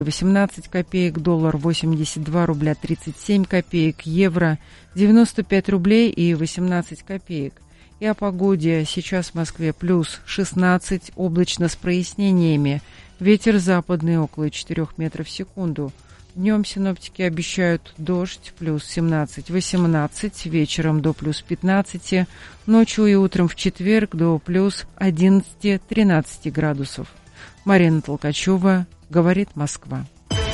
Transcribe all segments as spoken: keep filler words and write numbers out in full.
восемнадцать копеек, доллар восемьдесят два рубля тридцать семь копеек, евро девяносто пять рублей и восемнадцать копеек. И о погоде. Сейчас в Москве плюс шестнадцать, облачно с прояснениями. Ветер западный около четырёх метров в секунду. Днем синоптики обещают дождь, плюс семнадцать-восемнадцать, вечером до плюс пятнадцать, ночью и утром в четверг до плюс одиннадцать-тринадцать градусов. Марина Толкачева, говорит Москва.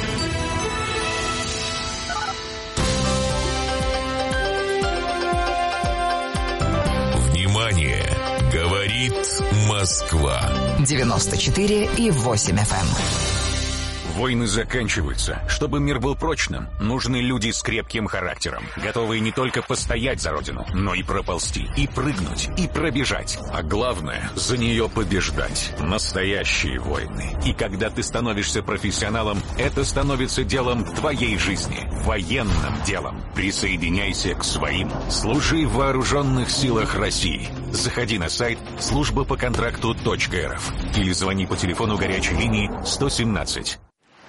Внимание! Говорит Москва. девяносто четыре и восемь эф эм. Войны заканчиваются. Чтобы мир был прочным, нужны люди с крепким характером, готовые не только постоять за родину, но и проползти, и прыгнуть, и пробежать. А главное, за нее побеждать. Настоящие войны. И когда ты становишься профессионалом, это становится делом твоей жизни. Военным делом. Присоединяйся к своим. Служи в вооруженных силах России. Заходи на сайт служба по контракту точка эр эф или звони по телефону горячей линии сто семнадцать.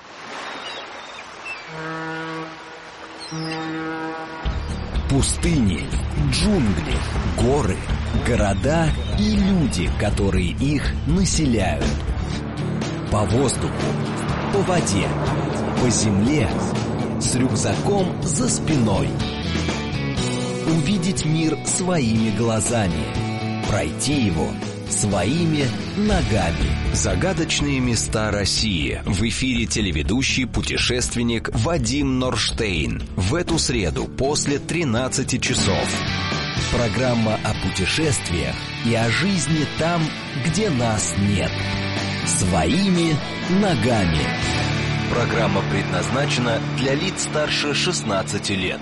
Пустыни, джунгли, горы, города и люди, которые их населяют. По воздуху, по воде, по земле, с рюкзаком за спиной. Увидеть мир своими глазами, пройти его своими ногами. Загадочные места России. В эфире телеведущий путешественник Вадим Норштейн. В эту среду после тринадцати часов. Программа о путешествиях и о жизни там, где нас нет. Своими ногами. Программа предназначена для лиц старше шестнадцати лет.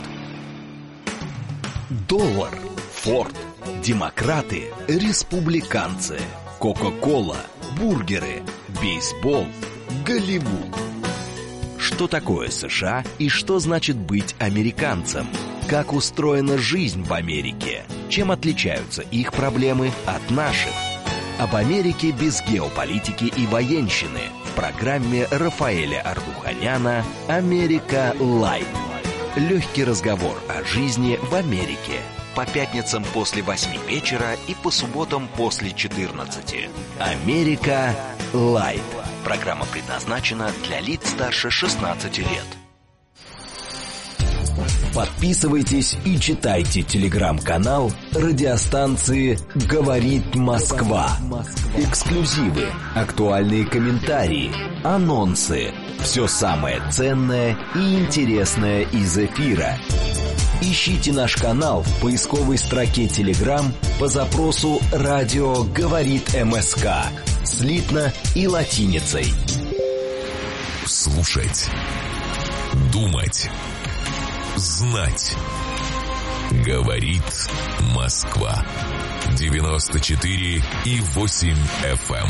Доллар, Форд, демократы, республиканцы, Кока-кола, бургеры, бейсбол, Голливуд. Что такое США и что значит быть американцем? Как устроена жизнь в Америке? Чем отличаются их проблемы от наших? Об Америке без геополитики и военщины в программе Рафаэля Ардуханяна «Америка Лайт». Легкий разговор о жизни в Америке. По пятницам после восьми вечера и по субботам после четырнадцати. «Америка Лайт». Программа предназначена для лиц старше шестнадцати лет. Подписывайтесь и читайте телеграм-канал радиостанции «Говорит Москва». Эксклюзивы, актуальные комментарии, анонсы. Все самое ценное и интересное из эфира. Ищите наш канал в поисковой строке Telegram по запросу «Радио говорит МСК» слитно и латиницей. Слушать, думать, знать. Говорит Москва. девяносто четыре и восемь эф эм.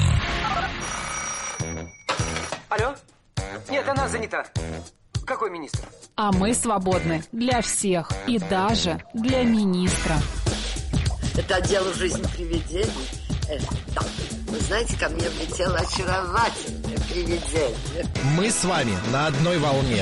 Алло? Нет, она занята. Какой министр? А мы свободны для всех и даже для министра. Это отдел «Жизнь привидений». Э, да. Вы знаете, ко мне влетело очаровательное привидение. Мы с вами на одной волне.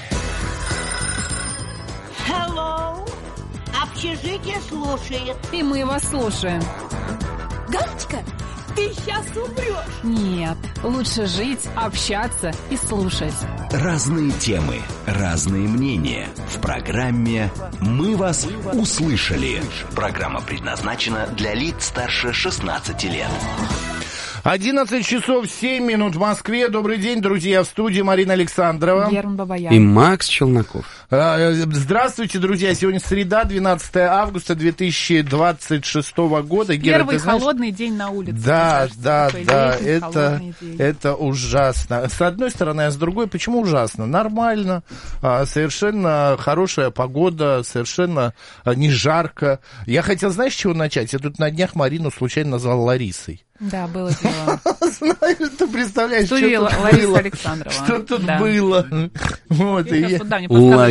Hello. Общежитие слушает. И мы вас слушаем. Галочка, ты сейчас умрешь. Нет, лучше жить, общаться и слушать. Разные темы, разные мнения. В программе «Мы вас услышали». Программа предназначена для лиц старше шестнадцати лет. одиннадцать часов семь минут в Москве. Добрый день, друзья. В студии Марина Александрова. Герман Бабаян. И Макс Челноков. Здравствуйте, друзья. Сегодня среда, двенадцатое августа две тысячи двадцать шестого года. Гера, Первый знаешь... холодный день на улице. Да, да, да. Летний, это, это ужасно. С одной стороны, а с другой, почему ужасно? Нормально. Совершенно хорошая погода, совершенно не жарко. Я хотел, знаешь, с чего начать? Я тут на днях Марину случайно назвал Ларисой. Да, было дело. Знаешь, ты представляешь, что тут Лариса было? Александрова. Что тут да. было? Вот, и я... Да, мне подсказывают,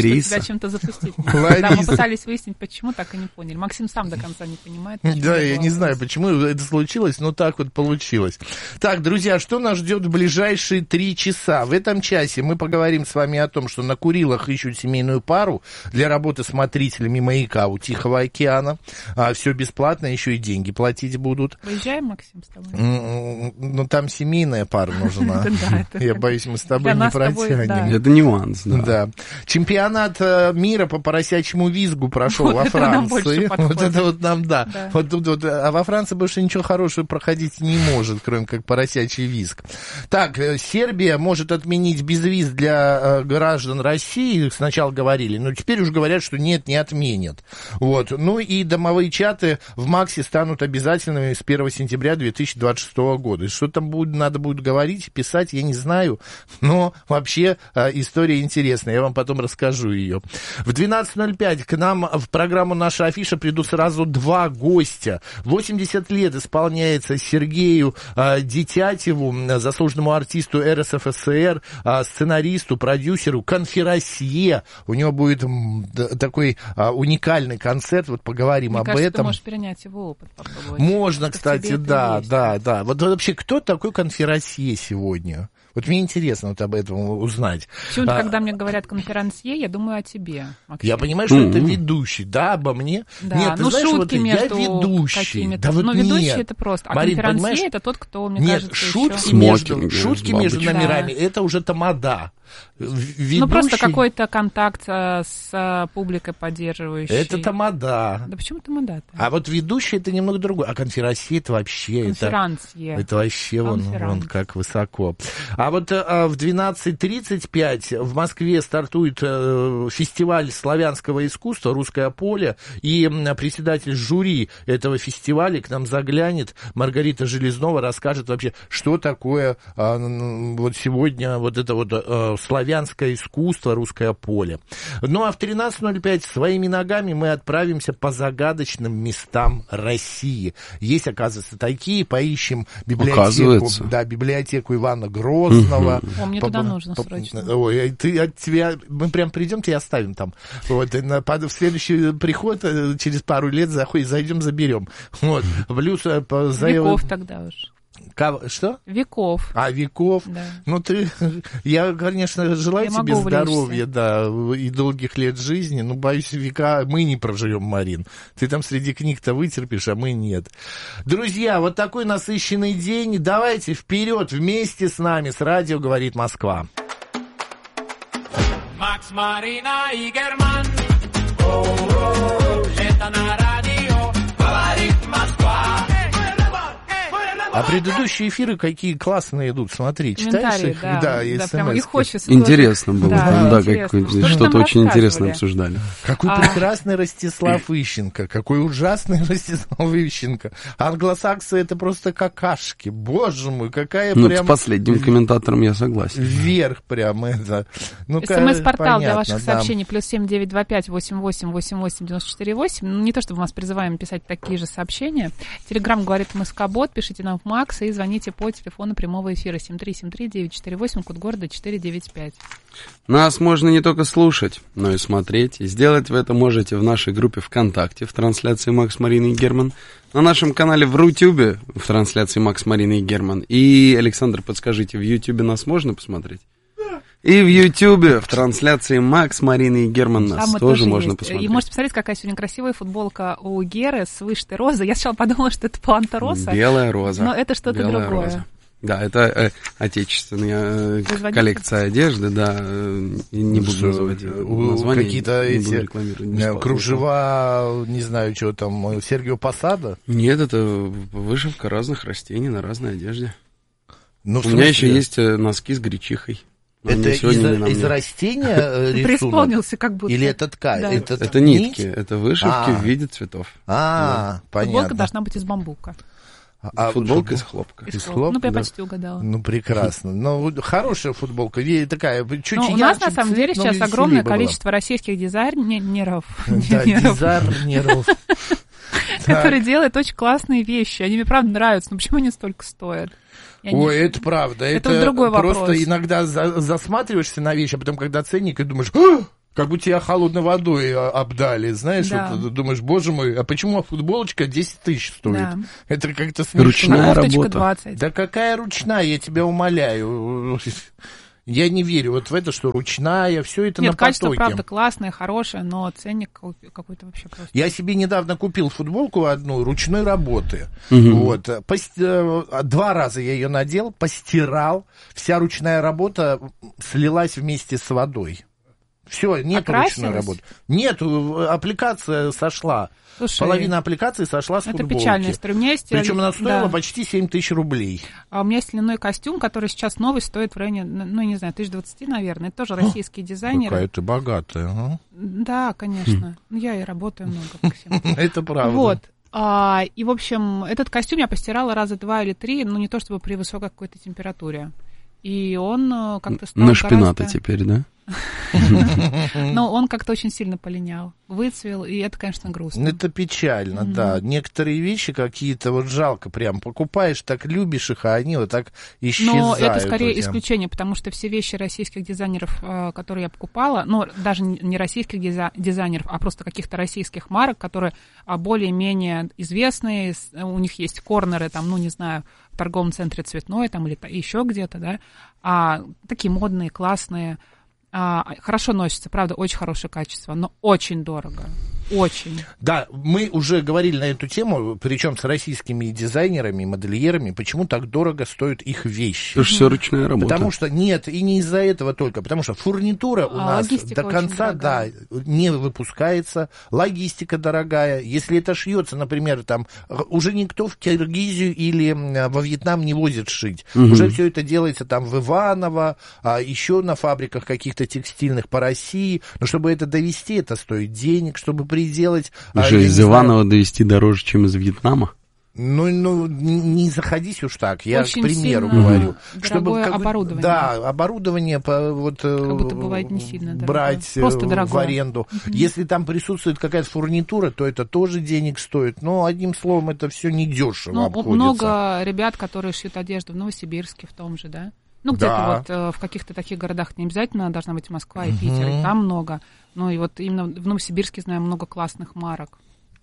Лариса. тебя чем-то запустить. Лариса. Да, мы пытались выяснить, почему, так и не поняли. Максим сам до конца не понимает. Да, я не знаю, почему это случилось, но так вот получилось. Так, друзья, что нас ждет в ближайшие три часа? В этом часе мы поговорим с вами о том, что на Курилах ищут семейную пару для работы смотрителями маяка у Тихого океана. А, все бесплатно, еще и деньги платить будут. Выезжаем, Максим, с тобой? Ну, там семейная пара нужна. Я боюсь, мы с тобой не протянем. Это нюанс, да. Да. Чемпионат мира по поросячьему визгу прошел во Франции. Вот это вот нам, да. Вот тут вот, а во Франции больше ничего хорошего проходить не может, кроме как поросячий визг. Так, Сербия может отменить безвиз для граждан России, сначала говорили, но теперь уже говорят, что нет, не отменят. Вот. Ну и домовые чаты в Максе станут обязательными с первого сентября две тысячи двадцать шестого года. Что там будет, надо будет говорить, писать, я не знаю, но вообще э, история интересная, я вам потом расскажу ее. В двенадцать ноль пять к нам в программу «Наша афиша» придут сразу два гостя. восемьдесят лет исполняется Сергею э, Детятеву, заслуженному артисту эр эс эф эс эр, э, сценаристу, продюсеру, конферансье. У него будет м, д, такой э, уникальный концерт, вот поговорим Мне об кажется, этом. Ты можешь перенять его опыт, попробовать. Можно, кстати, да, да, да. Вот вообще, кто такой конферансье сегодня? Вот мне интересно вот об этом узнать. Почему-то, а, когда мне говорят конферансье, я думаю о тебе, Максим. Я понимаю, что mm-hmm. это ведущий, да, обо мне. Да, нет, ну ты знаешь, шутки вот между я ведущий. Да вот но ведущий нет. это просто. А Марин, конферансье это тот, кто, мне нет, кажется, шутки еще... между, шутки между номерами, да. это уже тамада. Ведущий... Ну, просто какой-то контакт с публикой поддерживающий. Это тамада. Да почему тамада-то? А вот ведущий это немного другое. А конферансье это вообще... Конферансье. Это, это вообще вон, вон как высоко. А вот а, в двенадцать тридцать пять в Москве стартует а, фестиваль славянского искусства «Русское поле». И а, председатель жюри этого фестиваля к нам заглянет. Маргарита Железнова расскажет вообще, что такое а, вот сегодня вот это вот... А, славянское искусство, русское поле. Ну а в тринадцать ноль пять своими ногами мы отправимся по загадочным местам России. Есть, оказывается, такие. Поищем библиотеку, да, библиотеку Ивана Грозного. Угу. О, мне по, туда по, нужно по, срочно. Ой, ты, от тебя, мы прям придем, тебя оставим там. Вот, на, в следующий приход через пару лет заходим, зайдем, заберем. Вот. Плюс, по, за... Веков тогда уж. Что? Веков. А, веков. Да. Ну, ты... Я, конечно, желаю я тебе здоровья, да, и долгих лет жизни, но, боюсь, века мы не проживем, Марин. Ты там среди книг-то вытерпишь, а мы нет. Друзья, вот такой насыщенный день. Давайте вперед вместе с нами. С радио «Говорит Москва». Макс, Марина и Герман. Лето на радио «Говорит Москва». А предыдущие эфиры какие классные идут, смотри, читаешь их? Да, да, да, прямо их хочется. Интересно было, да, там, да, интересно. как, что-то, что-то очень интересное обсуждали. Какой а... прекрасный Ростислав Ищенко, какой ужасный Ростислав Ищенко. Англосаксы это просто какашки, боже мой, какая ну, прям... с последним комментатором я согласен. Вверх прям это. СМС-портал для ваших да. сообщений плюс семь девять два пять восемь восемь восемь восемь девяносто четыре восемь. Ну, не то, чтобы мы вас призываем писать такие же сообщения. Телеграм говорит Москобот, пишите нам в Макс и звоните по телефону прямого эфира семь три семь три девять четыре восемь, код города четыреста девяносто пять. Нас можно не только слушать, но и смотреть. И сделать вы это можете в нашей группе ВКонтакте в трансляции Макс, Марина и Герман, на нашем канале в Рутюбе в трансляции Макс, Марина и Герман. И, Александр, подскажите, в Ютубе нас можно посмотреть? И в Ютьюбе, в трансляции Макс, Марина и Герман нас тоже, тоже можно есть. Посмотреть. И можете посмотреть, какая сегодня красивая футболка у Геры с вышитой розой. Я сначала подумала, что это Панта Роса. Белая роза. Но это что-то Белая другое. Роза. Да, это э, отечественная э, коллекция одежды, да, э, не буду что, называть названия. Какие-то эти кружева, не знаю, что там, Сергио Посада? Нет, это вышивка разных растений на разной одежде. Ну, у меня еще есть носки с гречихой. Но это из, из растения рисунок? Преисполнился как будто. Или это ткань? Да. Это, это нитки, это вышивки а. в виде цветов. А, да. понятно. Футболка должна быть из бамбука. А футболка из хлопка. Из хлопка? Ну, я да. почти угадала. Ну, прекрасно. Ну, хорошая футболка, такая, чуть ярче. У нас, на самом деле, сейчас огромное количество российских дизайнеров. Да, дизайнеров. Которые делают очень классные вещи. Они мне, правда, нравятся. Но почему они столько стоят? Я Ой, не... это правда. Это, это другой просто вопрос. Иногда за, засматриваешься на вещи, а потом, когда ценник, и думаешь... Как будто тебя холодной водой обдали, знаешь, Да. вот, думаешь, боже мой, а почему футболочка десять тысяч стоит? Да. Это как-то смешно. Ручная Кофточка работа. двадцать. Да какая ручная, я тебя умоляю. Я не верю вот в это, что ручная, все это Нет, на качество, потоке. правда, классное, хорошее, но ценник какой-то вообще просто... Я себе недавно купил футболку одну ручной работы. Мгм. Вот. Пос- э, Два раза я ее надел, постирал. Вся ручная работа слилась вместе с водой. Все, нет ручной Окрасилась? работы. Нет, аппликация сошла. Слушай, Половина аппликации сошла с это футболки. печальная история. У меня есть... Причем она стоила да. почти семь тысяч рублей. А у меня есть льняной костюм, который сейчас новый, стоит в районе, ну, не знаю, тысяч двадцати, наверное. Это тоже российские дизайнеры. Какая ты богатая. А? Да, конечно. Ну, я и работаю много, Максим. Это правда. Вот. А, и, в общем, этот костюм я постирала раза два или три, ну, не то чтобы при высокой какой-то температуре. И он э, как-то стал На шпинаты гораздо... теперь, да? Но он как-то очень сильно полинял, выцвел, и это, конечно, грустно. Это печально, Мгм. да. Некоторые вещи какие-то вот жалко прям. Покупаешь, так любишь их, а они вот так исчезают. Но это скорее у тебя. исключение, потому что все вещи российских дизайнеров, э, которые я покупала, ну, даже не не российских диза- дизайнеров, а просто каких-то российских марок, которые а, более-менее известные, с- у них есть корнеры, там, ну, не знаю, в торговом центре Цветной там или та- еще где-то, да, а, такие модные, классные, а, хорошо носятся, правда, очень хорошее качество, но очень дорого. Очень. Да, мы уже говорили на эту тему, причем с российскими дизайнерами, модельерами, почему так дорого стоят их вещи. Это же все ручная работа. Потому что нет, и не из-за этого только, потому что фурнитура у А, нас логистика до очень конца, да, дорогая. не выпускается, логистика дорогая. Если это шьется, например, там, уже никто в Киргизию или м, во Вьетнам не возит шить. Мгм. Уже все это делается там в Иваново, а еще на фабриках каких-то текстильных по России. Но чтобы это довести, это стоит денег, чтобы приделать. а, Уже я из не знаю, Иванова довести дороже, чем из Вьетнама? Ну, ну, не не заходись уж так, я Очень к примеру сильно говорю. дорогое как бы- оборудование. Да, оборудование по, вот, Как будто бывает не сильно дорогое. брать э, Просто в дорогое. аренду. Если там присутствует какая-то фурнитура, то это тоже денег стоит. Но, одним словом, это все недешево Ну, обходится. много ребят, которые шьют одежду в Новосибирске в том же, да? Ну, где-то Да. вот э, в каких-то таких городах не обязательно должна быть Москва и Мгм. Питер, и там много. Ну, и вот именно в Новосибирске знаю много классных марок.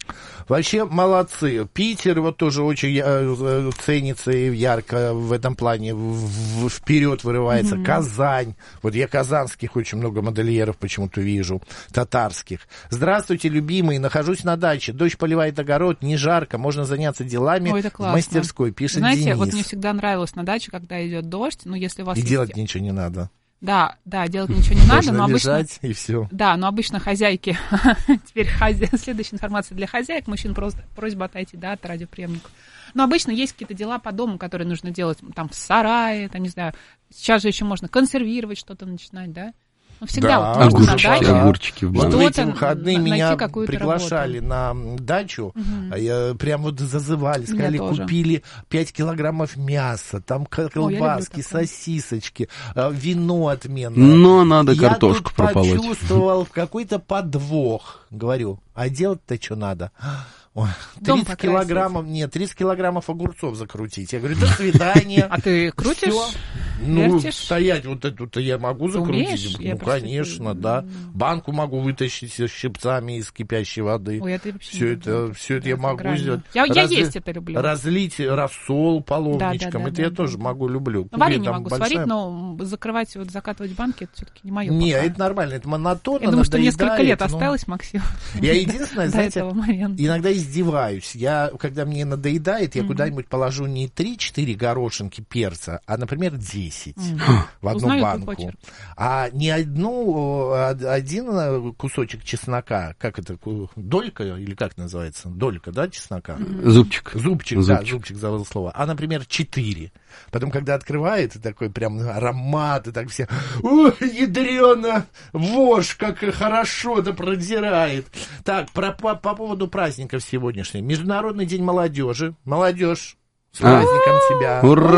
Вообще молодцы. Питер вот тоже очень э, ценится и ярко в этом плане в- в- вперед вырывается. Мгм. Казань. Вот я казанских очень много модельеров почему-то вижу. Татарских. Здравствуйте, любимые. Нахожусь на даче. Дождь поливает огород. Не жарко. Можно заняться делами Ой, это в классно. мастерской. Пишет Знаете, Денис. вот мне всегда нравилось на даче, когда идет дождь, ну, если у вас И есть... делать ничего не надо. Да, да, делать ничего не надо, Можно но обычно... лежать, и все. Да, но обычно хозяйки... Теперь хозя... следующая информация для хозяек. Мужчин просто просьба отойти, да, от радиоприемников. Но обычно есть какие-то дела по дому, которые нужно делать там в сарае, там, не знаю. Сейчас же еще можно консервировать что-то начинать, да? Ну, всегда Да, вот можно огурчики, на даче огурчики в Вот в что-то эти выходные найти меня какую-то приглашали работу. на дачу, Мгм. а я прям вот зазывали, сказали, Меня тоже. купили пять килограммов мяса, там к- О, я люблю колбаски, такое. сосисочки, а, вино отменное. Но надо Я картошку тут прополоть. почувствовал какой-то подвох. Говорю, а делать-то что надо? Ой, Дом тридцать покрасить. килограммов, нет, тридцать килограммов огурцов закрутить. Я говорю, до свидания. А ты крутишь? Всё. Ну, Вертишь? стоять вот эту-то я могу Ты закрутить. умеешь? Я Ну, просто- конечно, да. Банку могу вытащить с щипцами из кипящей воды. Ой, это вообще Все не это, люблю. все это Да, я это могу грань. сделать. Я- я Разли- есть это люблю. Разлить рассол половничком, Да, да, да, это да, я да, тоже да. могу, люблю. Ну, варенье Там могу большая- сварить, но закрывать, вот закатывать банки, это все-таки не мое. Не, пока. это нормально, это монотонно, Я думаю, что несколько надоедает, лет но- осталось, Максим. Я единственное, до знаете, этого момента. иногда издеваюсь. Я, когда мне надоедает, я Мгм. куда-нибудь положу не три-четыре горошинки перца, а, например, десять Мгм. в одну Узнаю твой банку. почерк. А не одну, а один кусочек чеснока, как это, ку- долька или как называется? Долька, да, чеснока? Зубчик. Зубчик, да, Зубчик. зубчик, забыл слово. А, например, четыре. Потом, когда открывает, такой прям аромат, и так все, ой, ядрёно, вошь, как хорошо-то продирает. Так, про, по, по поводу праздников сегодняшних. Международный день молодежи. Молодежь. С А. праздником тебя.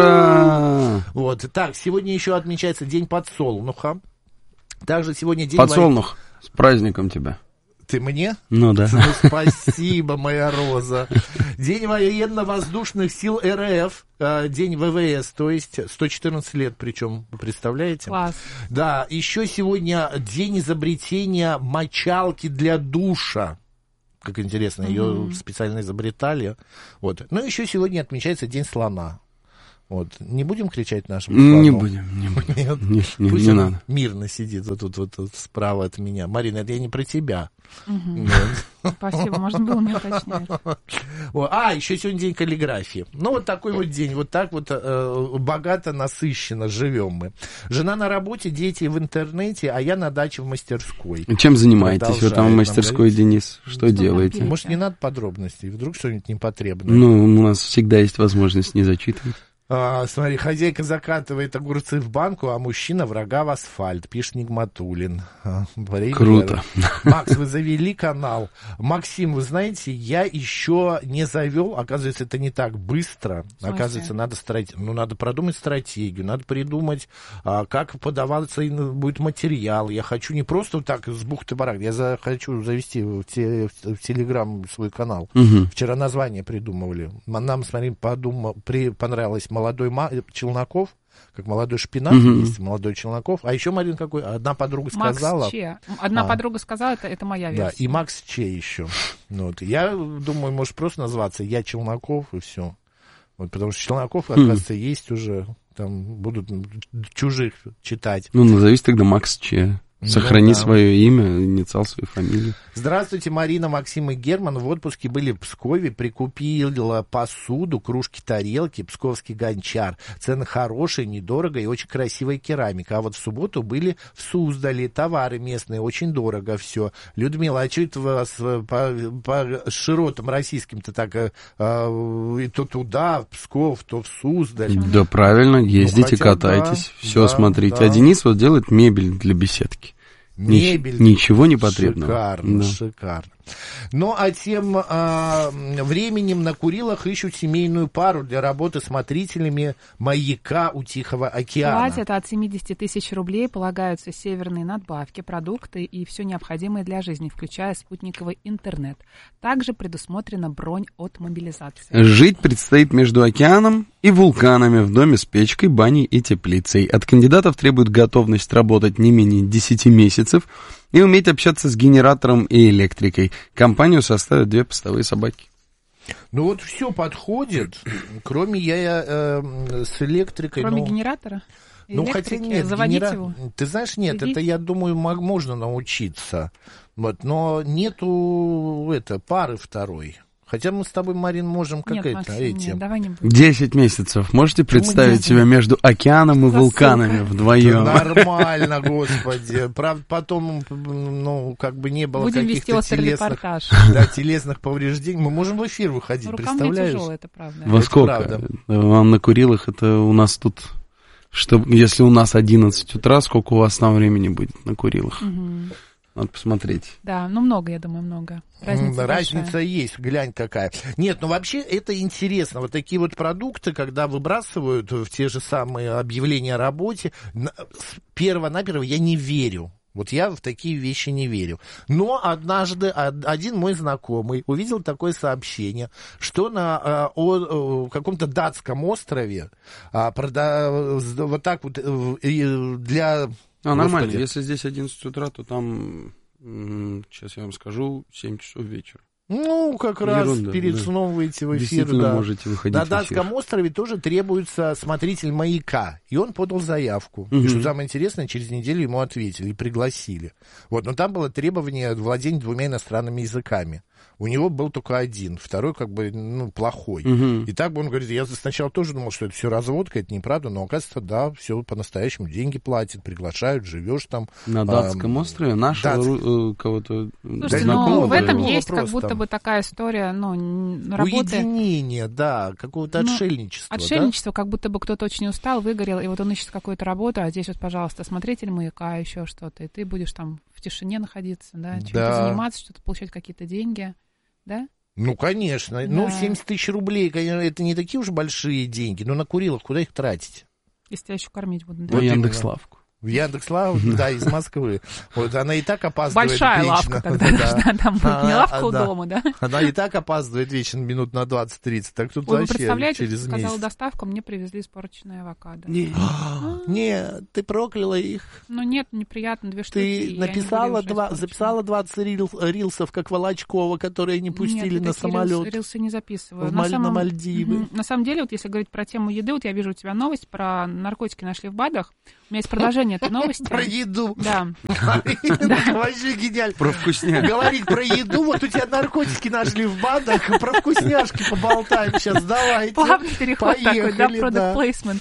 Ура! Вот. Так, сегодня еще отмечается день подсолнуха. Также сегодня день... Подсолнух, с праздником тебя. Ты Ты мне? Ну да. Ну, спасибо, моя роза. День военно-воздушных сил РФ, день ВВС, то есть сто четырнадцать лет причем, представляете? Класс. Да, еще сегодня день изобретения мочалки для душа. Как интересно, ее mm-hmm. специально изобретали. Вот. Ну, еще сегодня отмечается день слона. Вот. Не будем кричать нашему слону? Не будем, не будем. Нет? Не, не, Пусть не он надо. мирно сидит вот тут вот, вот справа от меня. Марина, это я не про тебя. Угу. Спасибо, можно было не уточнять. А, еще сегодня день каллиграфии. Ну, вот такой вот день. Вот так вот э, богато, насыщенно живем мы. Жена на работе, дети в интернете, а я на даче в мастерской. Чем занимаетесь вы там в мастерской, Денис? Что, что делаете? Может, не надо подробностей? Вдруг что-нибудь непотребное? Ну, у нас всегда есть возможность не зачитывать. А, смотри, хозяйка закатывает огурцы в банку, а мужчина врага в асфальт, пишет Нигматуллин. А, круто. Макс, вы завели канал. Максим, вы знаете, я еще не завел, оказывается, это не так быстро. Оказывается, надо, страт... ну, надо продумать стратегию, надо придумать, а, как подаваться будет материал. Я хочу не просто вот так с бухты-барахты, я за... хочу завести в, те... в Телеграм свой канал. Угу. Вчера название придумывали. Нам, смотри, подум... При... понравилось молодой ма... Челноков, как молодой шпинат, mm-hmm. есть молодой Челноков. А еще, Марин, какой? Одна подруга Макс сказала... Че. Одна а, подруга сказала, это, это моя версия. Да, и Макс Че еще. Ну, вот. Я думаю, может просто назваться «Я Челноков» и все. Вот, потому что Челноков, оказывается, mm-hmm. есть уже. Там будут чужих читать. Ну, назовись тогда Макс Че. Сохрани ну, да. свое имя, инициал свою фамилию. Здравствуйте, Марина, Максим и Герман. В отпуске были в Пскове, прикупила посуду, кружки, тарелки, псковский гончар. Цены хорошие, недорого и очень красивая керамика. А вот в субботу были в Суздале, товары местные, очень дорого все. Людмила, а что это вас по, по широтам российским-то так, а, а, то туда, в Псков, то в Суздаль? Да, правильно, ездите, ну, катайтесь, да, все да, смотрите. Да. А Денис вот делает мебель для беседки. Мебель. Ничего не потребно. Шикарно, да. шикарно. Ну, а тем а, временем на Курилах ищут семейную пару для работы смотрителями маяка у Тихого океана. Платят от семьдесят тысяч рублей, полагаются северные надбавки, продукты и все необходимое для жизни, включая спутниковый интернет. Также предусмотрена бронь от мобилизации. Жить предстоит между океаном и вулканами в доме с печкой, баней и теплицей. От кандидатов требует готовность работать не менее десять месяцев и уметь общаться с генератором и электрикой. Компанию составят две постовые собаки. Ну вот все подходит, кроме я э, с электрикой. Кроме ну, генератора? Ну хотя нет, заводить генера... его? Ты знаешь, нет, Следить? это я думаю можно научиться, вот, но нету это пары второй. Хотя мы с тобой, Марин, можем как нет, это, Максим, эти... Нет, давай не будем. Десять месяцев. Можете представить десять? себя между океаном и Засылка. вулканами вдвоем? Нормально, господи. Правда, потом, ну, как бы не было будем каких-то телесных, да, телесных повреждений. Мы можем в эфир выходить, Рука представляешь? мне тяжелая, это правда. Во это сколько? Правда. Вам на Курилах это у нас тут... Что, если у нас одиннадцать утра, сколько у вас там времени будет на Курилах? Угу. Надо посмотреть. Да, ну много, я думаю, много. Разница, Разница есть, глянь какая. Нет, ну вообще это интересно. Вот такие вот продукты, когда выбрасывают в те же самые объявления о работе, перво-наперво я не верю. Вот я в такие вещи не верю. Но однажды один мой знакомый увидел такое сообщение, что на о, о, каком-то датском острове а, прода, вот так вот для... А, нормально. Господи. Если здесь одиннадцать утра, то там, сейчас я вам скажу, семь часов вечера. Ну, как раз Ерунда, перед да. сном выйти в эфир. Действительно Да. можете выходить На в датском эфир. острове тоже требуется смотритель маяка. И он подал заявку. Угу. И что самое интересное, через неделю ему ответили и пригласили. Вот, но там было требование владения двумя иностранными языками. У него был только один, второй как бы, ну, плохой. Угу. И так бы он говорит, я сначала тоже думал, что это все разводка, это неправда, но оказывается, да, все по-настоящему, деньги платят, приглашают, живешь там. На датском а, острове нашего датск... ру- кого-то Слушайте, знакомого. ну, в этом да, есть вопрос, как будто там. бы такая история, ну, работы... Уединение, да, какого-то ну, отшельничества. Отшельничество, да? как будто бы кто-то очень устал, выгорел, и вот он ищет какую-то работу, а здесь вот, пожалуйста, смотритель маяка, еще что-то, и ты будешь там в тишине находиться, да, чем-то Да. заниматься, что-то получать какие-то деньги, да? Ну, конечно. Да. Ну, семьдесят тысяч рублей, конечно, это не такие уж большие деньги. Но на Курилах куда их тратить? Если тебя еще кормить будут. Ну, Да? Вот Яндекс.Лавку. В Яндекс.Лавке, да, из Москвы. Вот она и так опаздывает Большая вечно. лавка тогда да. должна там быть, не лавка а, у да. дома, да? Она и так опаздывает вечно минут на двадцать-тридцать, так тут Ой, вы вообще представляете, через сказала месяц. доставка, мне привезли испорченное авокадо. Не, не, ты прокляла их. Ну нет, неприятно, две штуки. Ты написала, два, записала двадцать рил, рилсов, как Волочкова, которые не пустили нет, на самолет. Рилсы, рилсы не записываю. В на, Маль, самом, на Мальдивы. Угу. На самом деле, вот если говорить про тему еды, вот я вижу у тебя новость про наркотики нашли в БАДах. У меня есть продолжение этой новости. Про еду. Да. Вообще гениально. Про вкусняшки. Говорить про еду, вот у тебя наркотики нашли в БАДах, про вкусняшки поболтаем сейчас, давайте. Плавный переход такой, да, product placement.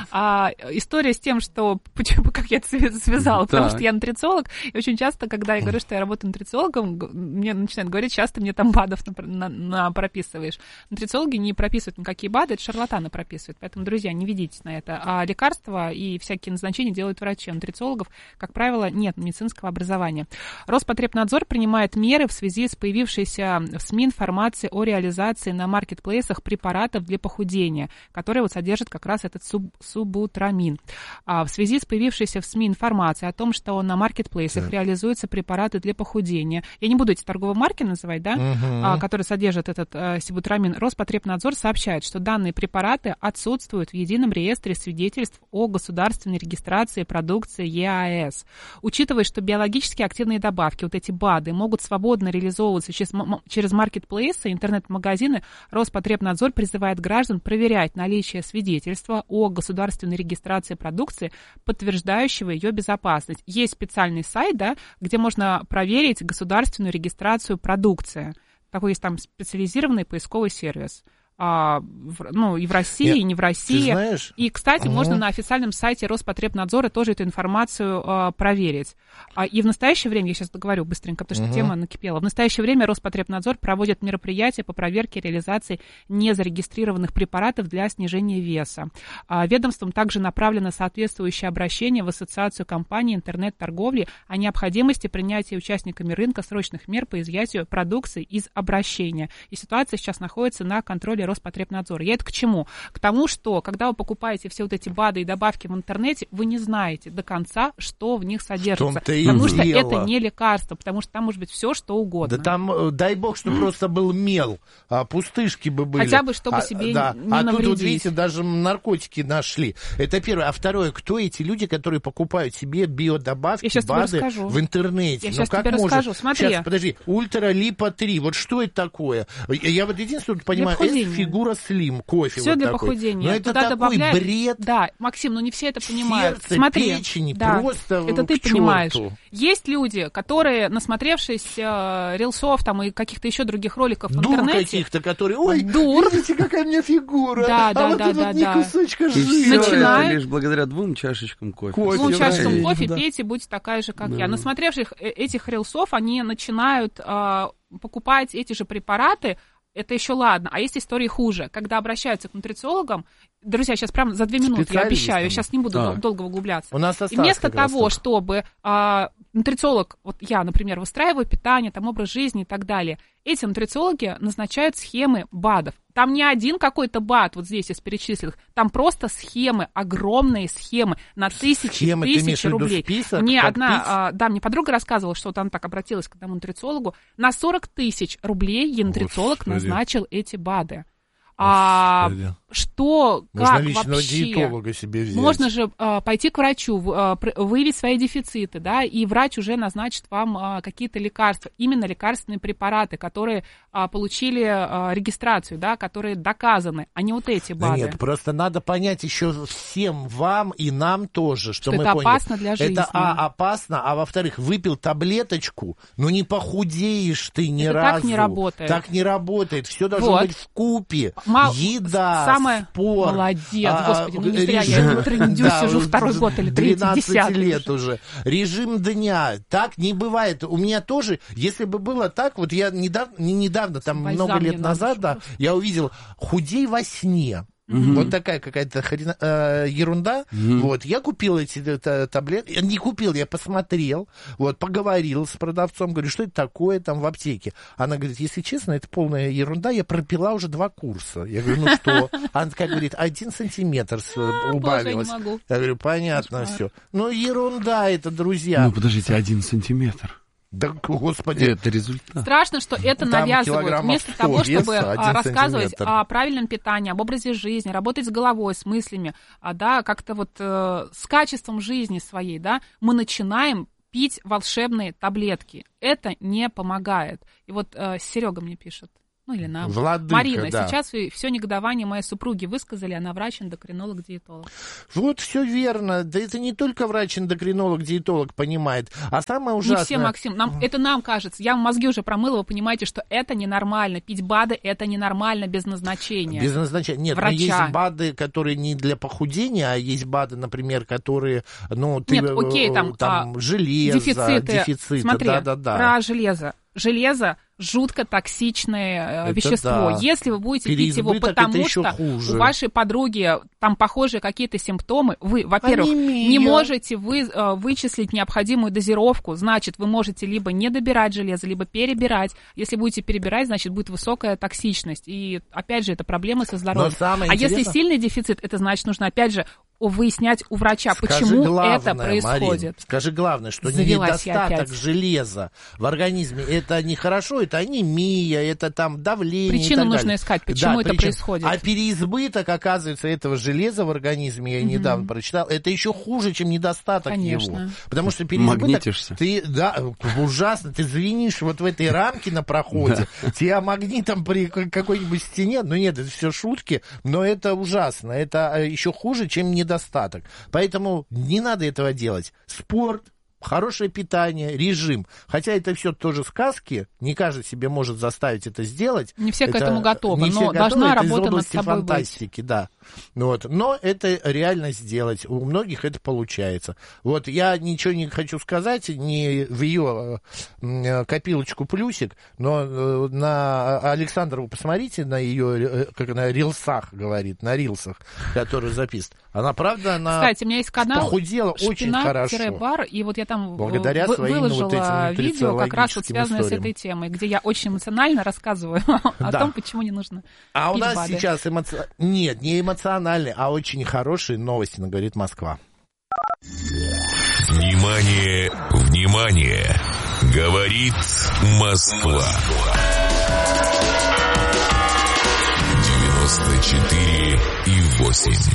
А, история с тем, что, почему, как я это связала, потому что я нутрициолог, и очень часто, когда я говорю, что я работаю нутрициологом, мне начинают говорить, часто мне там БАДов на, на, на прописываешь. Нутрициологи не прописывают никакие БАДы, это шарлатаны прописывают, поэтому, друзья, не ведитесь на это. А лекарства и всякие назначения делают врачи. У нутрициологов, как правило, нет медицинского образования. Роспотребнадзор принимает меры в связи с появившейся в СМИ информацией о реализации на маркетплейсах препаратов для похудения, которые вот содержат как раз этот суб, субутрамин. А в связи с появившейся в СМИ информацией о том, что на маркетплейсах да. реализуются препараты для похудения, я не буду эти торговые марки называть, да, угу. а, которые содержат этот а, сибутрамин, Роспотребнадзор сообщает, что данные препараты отсутствуют в едином реестре свидетельств о государственной регистрации продукции ЕАЭС. Учитывая, что биологически активные добавки, вот эти БАДы, могут свободно реализовываться через, через маркетплейсы, интернет-магазины, Роспотребнадзор призывает граждан проверять наличие свидетельства о государственной регистрации продукции, подтверждающего ее безопасность. Есть специальный сайт, да, где можно проверить государственную регистрацию продукции. Такой есть там специализированный поисковый сервис. А, в, ну, и в России, Нет, и не в России. И, кстати, угу. можно на официальном сайте Роспотребнадзора тоже эту информацию а, проверить. А, и в настоящее время, я сейчас договорю быстренько, потому что угу. тема накипела, в настоящее время Роспотребнадзор проводит мероприятия по проверке реализации незарегистрированных препаратов для снижения веса. А, ведомством также направлено соответствующее обращение в Ассоциацию компаний интернет-торговли о необходимости принятия участниками рынка срочных мер по изъятию продукции из обращения. И ситуация сейчас находится на контроле Роспотребнадзора. Я это к чему? К тому, что когда вы покупаете все вот эти БАДы и добавки в интернете, вы не знаете до конца, что в них содержится. Потому что дело. это не лекарство, потому что там может быть все, что угодно. Да там, дай бог, что просто был мел, а пустышки бы были. Хотя бы, чтобы а, себе да. не а навредить. А тут, вот, видите, даже наркотики нашли. Это первое. А второе, кто эти люди, которые покупают себе биодобавки, БАДы в интернете? Я ну, сейчас как тебе можно? расскажу. Смотри. Сейчас, подожди. Ультралипа три. Вот что это такое? Я, я вот единственное понимаю, это фигура слим, кофе все вот для такой. похудения. Но это Туда такой добавляют... бред. Да, Максим, ну не все это понимают. Сердце, Смотри, печени, да, просто это ты к понимаешь. черту. Есть люди, которые, насмотревшись э, рилсов там и каких-то еще других роликов в Дур интернете... каких-то, которые, ой, Дур. видите, какая у меня фигура, да, а да, вот да, тут да, вот ни да. кусочка И жира. Начинают... это лишь благодаря двум чашечкам кофе. кофе двум чашечкам да. кофе да. пейте, будьте такая же, как да. я. Насмотревших этих рилсов, они начинают э, покупать эти же препараты. Это еще ладно. А есть истории хуже. Когда обращаются к нутрициологам, друзья, сейчас прямо за две минуты, я обещаю, я сейчас не буду а. долго углубляться. У нас И вместо того, чтобы а, нутрициолог, вот я, например, выстраиваю питание, там образ жизни и так далее, эти нутрициологи назначают схемы БАДов. Там не один какой-то БАД, вот здесь из перечисленных, там просто схемы, огромные схемы на тысячи, схемы, тысячи рублей. Список, мне подпис... одна, а, да, мне подруга рассказывала, что вот она так обратилась к одному нутрициологу, на сорок тысяч рублей ей нутрициолог Господи. назначил эти БАДы. А, что, Можно как личного вообще? диетолога себе взять. Можно же а, пойти к врачу, а, выявить свои дефициты, да, и врач уже назначит вам а, какие-то лекарства, именно лекарственные препараты, которые а, получили а, регистрацию, да, которые доказаны, а не вот эти БАДы. Да нет, просто надо понять еще всем вам и нам тоже, что, что мы это поняли. опасно для жизни. Это, а, опасно, а во-вторых, выпил таблеточку, ну не похудеешь ты ни это разу. так не работает. Так не работает, все должно вот. быть вкупе. Мал... Еда, Самое... спорт. Молодец, а, господи, ну не зря режим... я в трендю да, сижу второй год или третий, десятый лет уже. уже. Режим дня, так не бывает. У меня тоже, если бы было так, вот я недавно, не недавно, там Бальзам много лет назад, надо, да, я увидел, худей во сне. Mm-hmm. Вот такая какая-то хрена, э, ерунда. Mm-hmm. Вот, я купил эти э, таблетки. Не купил, я посмотрел, вот, поговорил с продавцом, говорю, что это такое там в аптеке. Она говорит, если честно, это полная ерунда, я пропила уже два курса. Я говорю, ну что? Она такая говорит, один сантиметр убавилось. Я говорю, понятно все. Ну, ерунда это, друзья. Ну, подождите, один сантиметр. Да, господи. Это результат. Страшно, что это Там навязывают. Вместо того, чтобы а, рассказывать сантиметр. о правильном питании, об образе жизни, работать с головой, с мыслями, а, да, как-то вот э, с качеством жизни своей, да, мы начинаем пить волшебные таблетки. Это не помогает. И вот э, Серега мне пишет. Ну или нам. Владыка, Марина, да. сейчас все негодование моей супруги высказали, она врач-эндокринолог, диетолог. Вот все верно. Да это не только врач-эндокринолог, диетолог понимает, а самое ужасное... Не все, Максим. Нам, это нам кажется. Я мозги уже промыла, вы понимаете, что это ненормально. Пить БАДы — это ненормально без назначения. Без назначения. Нет, врача. Но есть БАДы, которые не для похудения, а есть БАДы, например, которые, ну, ты... Нет, окей, там, там а, железо, дефициты. дефициты. Смотри, да, да, да. про железо. Железо жутко токсичное это вещество. Да. Если вы будете пить его, потому что хуже. у вашей подруги там похожие какие-то симптомы, вы, во-первых, Анемия. не можете вы, вычислить необходимую дозировку, значит, вы можете либо не добирать железо, либо перебирать. Если будете перебирать, значит, будет высокая токсичность. И, опять же, это проблемы со здоровьем. А интересное... если сильный дефицит, это значит, нужно, опять же, выяснять у врача, Скажи почему главное, это происходит. Марин, скажи главное, что Завелась недостаток железа в организме, это нехорошо, это анемия, это там давление. Причину и так нужно далее. искать, почему да, это причин... происходит. А переизбыток, оказывается, этого железа в организме, я mm-hmm. недавно прочитал, это еще хуже, чем недостаток Конечно. его. Потому что переизбыток... Магнитишься. Ты, да, ужасно, ты звенишь вот в этой рамке на проходе, тебя магнитом при какой-нибудь стене, ну нет, это все шутки, но это ужасно, это еще хуже, чем недостаток. Поэтому не надо этого делать. Спорт, хорошее питание, режим. Хотя это все тоже сказки, не каждый себе может заставить это сделать. Не все это, к этому готовы, не но все должна готовы, это работа из области над собой фантастики, быть. Да. Вот. Но это реально сделать. У многих это получается. Вот я ничего не хочу сказать, не в ее копилочку плюсик, но на Александру посмотрите, на ее, как она, рилсах говорит, на рилсах, которые записывает. Она, правда, она Кстати, у меня есть канал похудела очень хорошо. Бар, и вот я там благодаря вы, своим выложила вот этим видео, как раз вот связанное историям. с этой темой, где я очень эмоционально рассказываю о да. том, почему не нужно А пить у нас БАДы. сейчас эмоци... нет, не эмоциональные, а очень хорошие новости, говорит Москва. Внимание, внимание! Говорит Москва. девяносто четыре и восемь.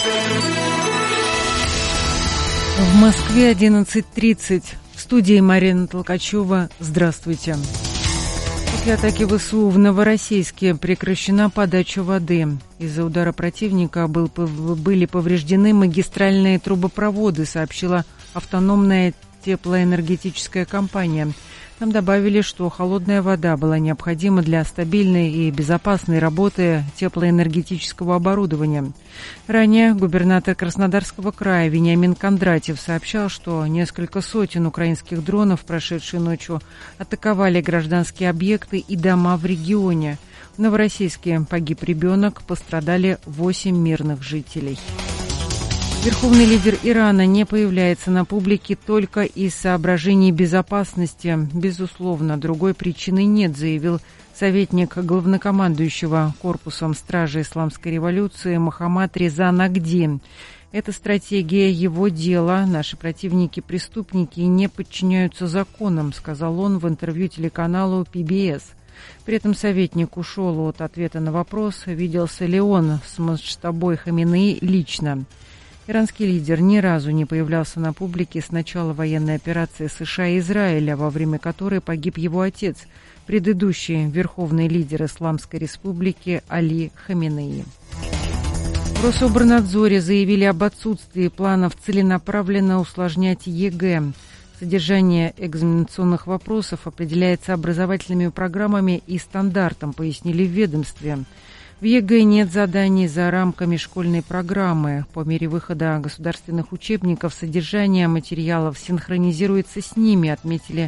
В Москве одиннадцать тридцать. В студии Марина Толкачева. Здравствуйте. После атаки ВСУ в Новороссийске прекращена подача воды. Из-за удара противника был, были повреждены магистральные трубопроводы, сообщила автономная теплоэнергетическая компания. Там добавили, что холодная вода была необходима для стабильной и безопасной работы теплоэнергетического оборудования. Ранее губернатор Краснодарского края Вениамин Кондратьев сообщал, что несколько сотен украинских дронов, прошедшей ночью, атаковали гражданские объекты и дома в регионе. В Новороссийске погиб ребенок, пострадали восемь мирных жителей. Верховный лидер Ирана не появляется на публике только из соображений безопасности. Безусловно, другой причины нет, заявил советник главнокомандующего корпусом стражи исламской революции Мохаммад Реза Нагди. Это стратегия его дела. Наши противники-преступники не подчиняются законам, сказал он в интервью телеканалу пи би эс. При этом советник ушел от ответа на вопрос, виделся ли он с Муджтабой Хаминеи лично. Иранский лидер ни разу не появлялся на публике с начала военной операции США и Израиля, во время которой погиб его отец, предыдущий верховный лидер Исламской республики Али Хаминеи. В Рособорнадзоре заявили об отсутствии планов целенаправленно усложнять ЕГЭ. Содержание экзаменационных вопросов определяется образовательными программами и стандартом, пояснили в ведомстве. В ЕГЭ нет заданий за рамками школьной программы. По мере выхода государственных учебников содержание материалов синхронизируется с ними, отметили в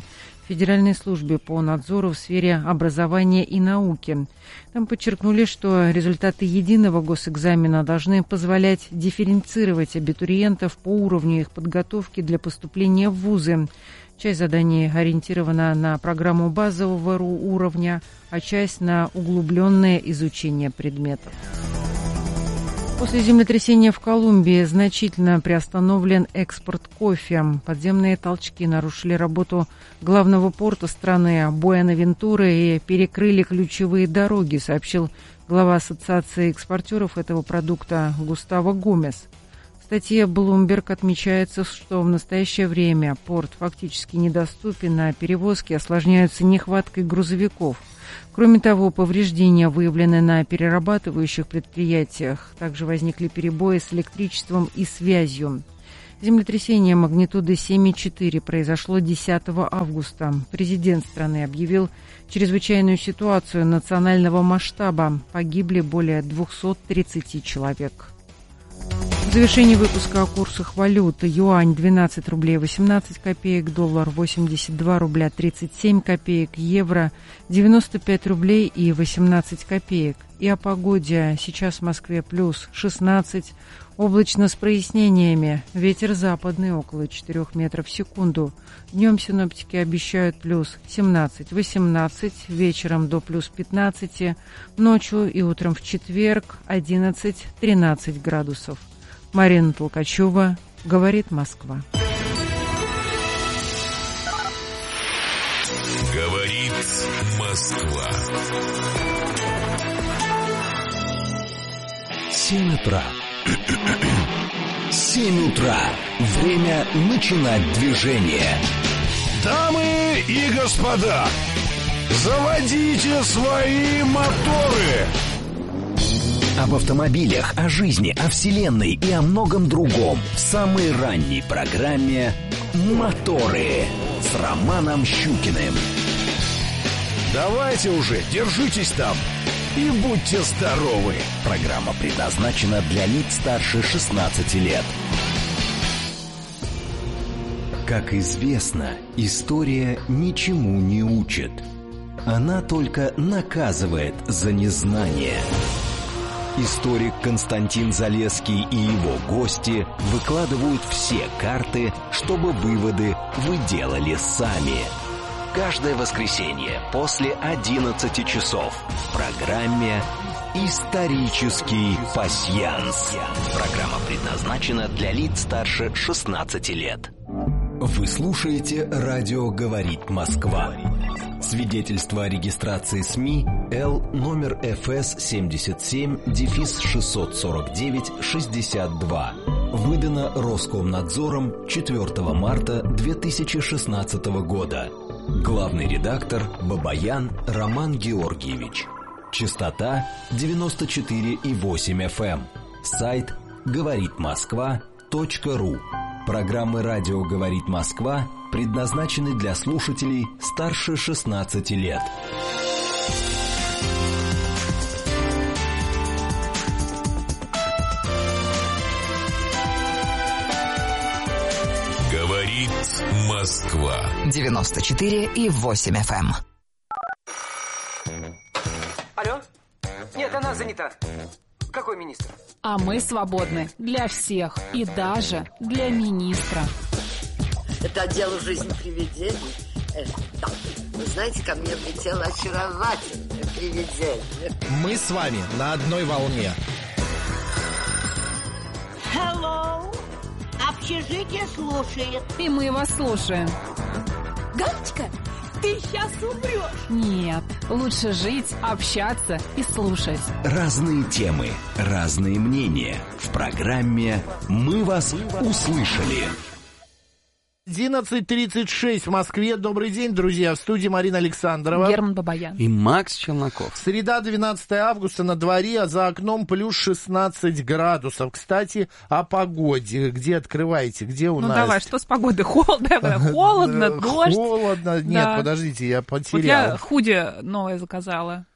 Федеральной службе по надзору в сфере образования и науки. Там подчеркнули, что результаты единого госэкзамена должны позволять дифференцировать абитуриентов по уровню их подготовки для поступления в вузы. Часть заданий ориентирована на программу базового уровня, а часть на углубленное изучение предметов. После землетрясения в Колумбии значительно приостановлен экспорт кофе. Подземные толчки нарушили работу главного порта страны Буэнавентуры и перекрыли ключевые дороги, сообщил глава Ассоциации экспортеров этого продукта Густаво Гомес. В статье Bloomberg отмечается, что в настоящее время порт фактически недоступен, а перевозки осложняются нехваткой грузовиков. Кроме того, повреждения выявлены на перерабатывающих предприятиях. Также возникли перебои с электричеством и связью. Землетрясение магнитудой семь и четыре произошло десятого августа. Президент страны объявил чрезвычайную ситуацию национального масштаба. Погибли более двести тридцать человек. В завершении выпуска о курсах валют. Юань двенадцать рублей восемнадцать копеек, доллар восемьдесят два рубля тридцать семь копеек, евро девяносто пять рублей и восемнадцать копеек. И о погоде. Сейчас в Москве плюс шестнадцать, облачно с прояснениями, ветер западный около четырёх метров в секунду. Днем синоптики обещают плюс семнадцать-восемнадцать, вечером до плюс пятнадцати, ночью и утром в четверг одиннадцать-тринадцать градусов. Марина Толкачева, говорит Москва. Говорит Москва. Семь утра. Семь утра. Время начинать движение. Дамы и господа, заводите свои моторы. Об автомобилях, о жизни, о вселенной и о многом другом в самой ранней программе «Моторы» с Романом Щукиным. Давайте уже, держитесь там и будьте здоровы. Программа предназначена для лиц старше шестнадцати лет. Как известно, история ничему не учит. Она только наказывает за незнание. Историк Константин Залесский и его гости выкладывают все карты, чтобы выводы вы делали сами. Каждое воскресенье после одиннадцати часов в программе «Исторический пасьянс». Программа предназначена для лиц старше шестнадцати лет. Вы слушаете «Радио говорит Москва». Свидетельство о регистрации СМИ Л номер эф эс семьдесят семь шестьсот сорок девять шестьдесят два. Выдано Роскомнадзором четвёртого марта две тысячи шестнадцатого года. Главный редактор Бабаян Роман Георгиевич. Частота девяносто четыре и восемь эф эм. Сайт говорит москва точка ру. Программы «Радио говорит Москва» предназначены для слушателей старше шестнадцати лет. Говорит Москва. девяносто четыре и восемь эф эм. Алло? Нет, она занята. Какой министр? А мы свободны для всех и даже для министра. Это отдел жизни привидений. Э, да. Вы знаете, ко мне влетело очаровательное привидение. Мы с вами на одной волне. Hello. Общежитие слушает. И мы вас слушаем. Галочка, ты сейчас умрешь. Нет, лучше жить, общаться и слушать. Разные темы, разные мнения. В программе «Мы вас услышали». одиннадцать тридцать шесть в Москве. Добрый день, друзья. В студии Марина Александрова. Герман Бабаян. И Макс Челноков. Среда, двенадцатого августа, на дворе, а за окном плюс шестнадцать градусов. Кстати, о погоде. Где открываете? Где у ну, нас? Ну давай, что с погодой? Холодно, холодно, дождь. Холодно. Нет, подождите, я потерял. Вот я худи новое заказала.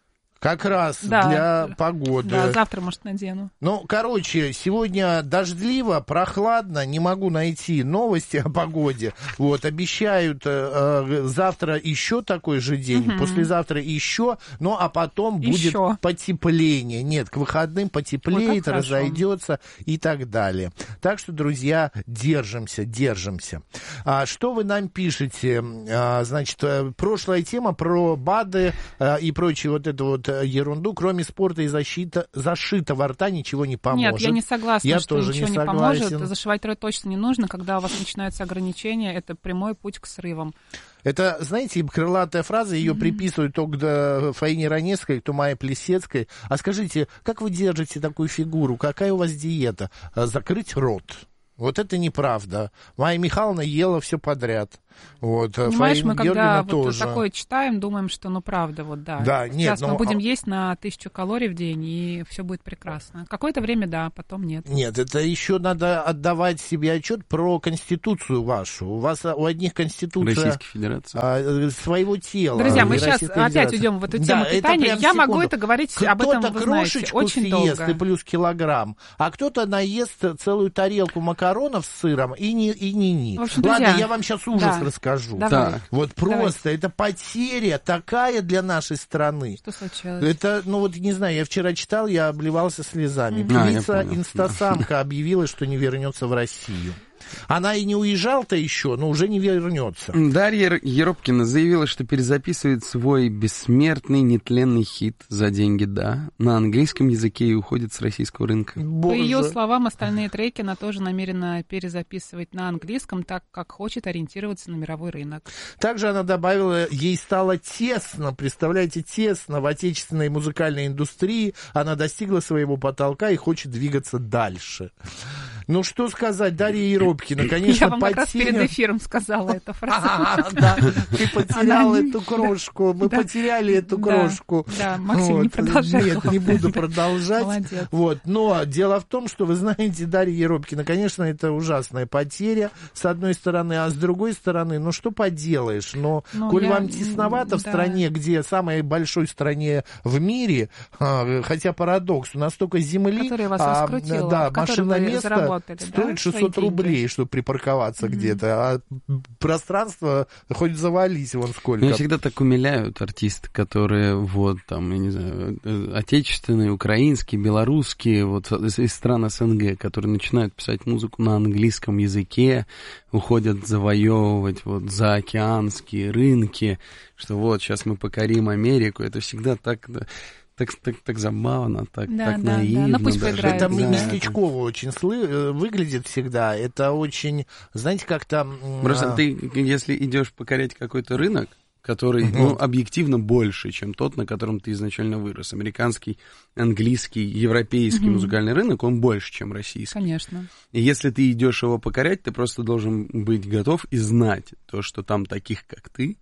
Как раз да. для погоды. Да, завтра, может, надену. Ну, короче, сегодня дождливо, прохладно, не могу найти новости о погоде. Вот, обещают э, завтра еще такой же день, угу. послезавтра еще, ну, а потом будет еще. потепление. Нет, к выходным потеплеет, Ой, разойдется и так далее. Так что, друзья, держимся, держимся. А, что вы нам пишете? А, значит, прошлая тема про БАДы а, и прочее вот это вот ерунду, кроме спорта и защита, зашитого рта ничего не поможет. Нет, я не согласна, я что тоже ничего не, не согласен. поможет. Зашивать рот точно не нужно, когда у вас начинаются ограничения, это прямой путь к срывам. Это, знаете, крылатая фраза, ее mm-hmm. приписывают то к Фаине Раневской, то Майе Плесецкой. А скажите, как вы держите такую фигуру? Какая у вас диета? Закрыть рот. Вот это неправда. Майя Михайловна ела все подряд. Вот, понимаешь, Фаина мы когда тоже. Вот такое читаем, думаем, что ну правда, вот да. Да, Сейчас нет, мы ну, будем а... есть на тысячу калорий в день, и все будет прекрасно. Какое-то время да, потом нет. Нет, это еще надо отдавать себе отчет про конституцию вашу. У вас у одних конституция Российской Федерации. А, своего тела. Друзья, мы сейчас опять уйдем в эту тему да, питания. Я секунду. могу это говорить кто-то об этом, вы знаете, очень съест долго. И плюс килограмм, а кто-то наест целую тарелку макаронов с сыром и не и не не. Общем, Ладно, друзья, я вам сейчас ужас да. расскажу. Давай. Вот просто Давай. это потеря такая для нашей страны. Что случилось? Это, ну вот не знаю, я вчера читал, я обливался слезами. Mm-hmm. Певица а, Инстасамка объявила, что не вернется в Россию. Она и не уезжала-то еще, но уже не вернется. Дарья Еропкина заявила, что перезаписывает свой бессмертный нетленный хит «За деньги, да» на английском языке и уходит с российского рынка. Боже. По ее словам, остальные треки она тоже намерена перезаписывать на английском, так как хочет ориентироваться на мировой рынок. Также она добавила, ей стало тесно, представляете, тесно в отечественной музыкальной индустрии. Она достигла своего потолка и хочет двигаться дальше. Ну, что сказать, Дарья Еропкина, конечно, Я вам как раз перед эфиром сказала эту фразу. Да, ты потеряла эту крошку, мы потеряли эту крошку. Да, Максим, не продолжай. Нет, не буду продолжать. Молодец. Вот, но дело в том, что, вы знаете, Дарья Еропкина, конечно, это ужасная потеря, с одной стороны, а с другой стороны, ну, что поделаешь, но, коль вам тесновато в стране, где самой большой стране в мире, хотя парадокс, у нас столько земли, которая вас раскрутила, да, машиноместо стоит да, шестьсот рублей, чтобы припарковаться mm-hmm. где-то, а пространство хоть завались вон сколько. Меня всегда так умиляют артисты, которые вот там, я не знаю, отечественные, украинские, белорусские, вот из стран СНГ, которые начинают писать музыку на английском языке, уходят завоевывать вот заокеанские рынки, что вот сейчас мы покорим Америку, это всегда так... Так, так, так забавно, так, да, так да, наивно. Да. Ну, пусть даже. Это да. местечково очень слы... выглядит всегда. Это очень, знаете, как-то... Просто ты, если идешь покорять какой-то рынок, который, uh-huh. ну, объективно больше, чем тот, на котором ты изначально вырос. Американский, английский, европейский uh-huh. музыкальный рынок, он больше, чем российский. Конечно. И если ты идешь его покорять, ты просто должен быть готов и знать то, что там таких, как ты,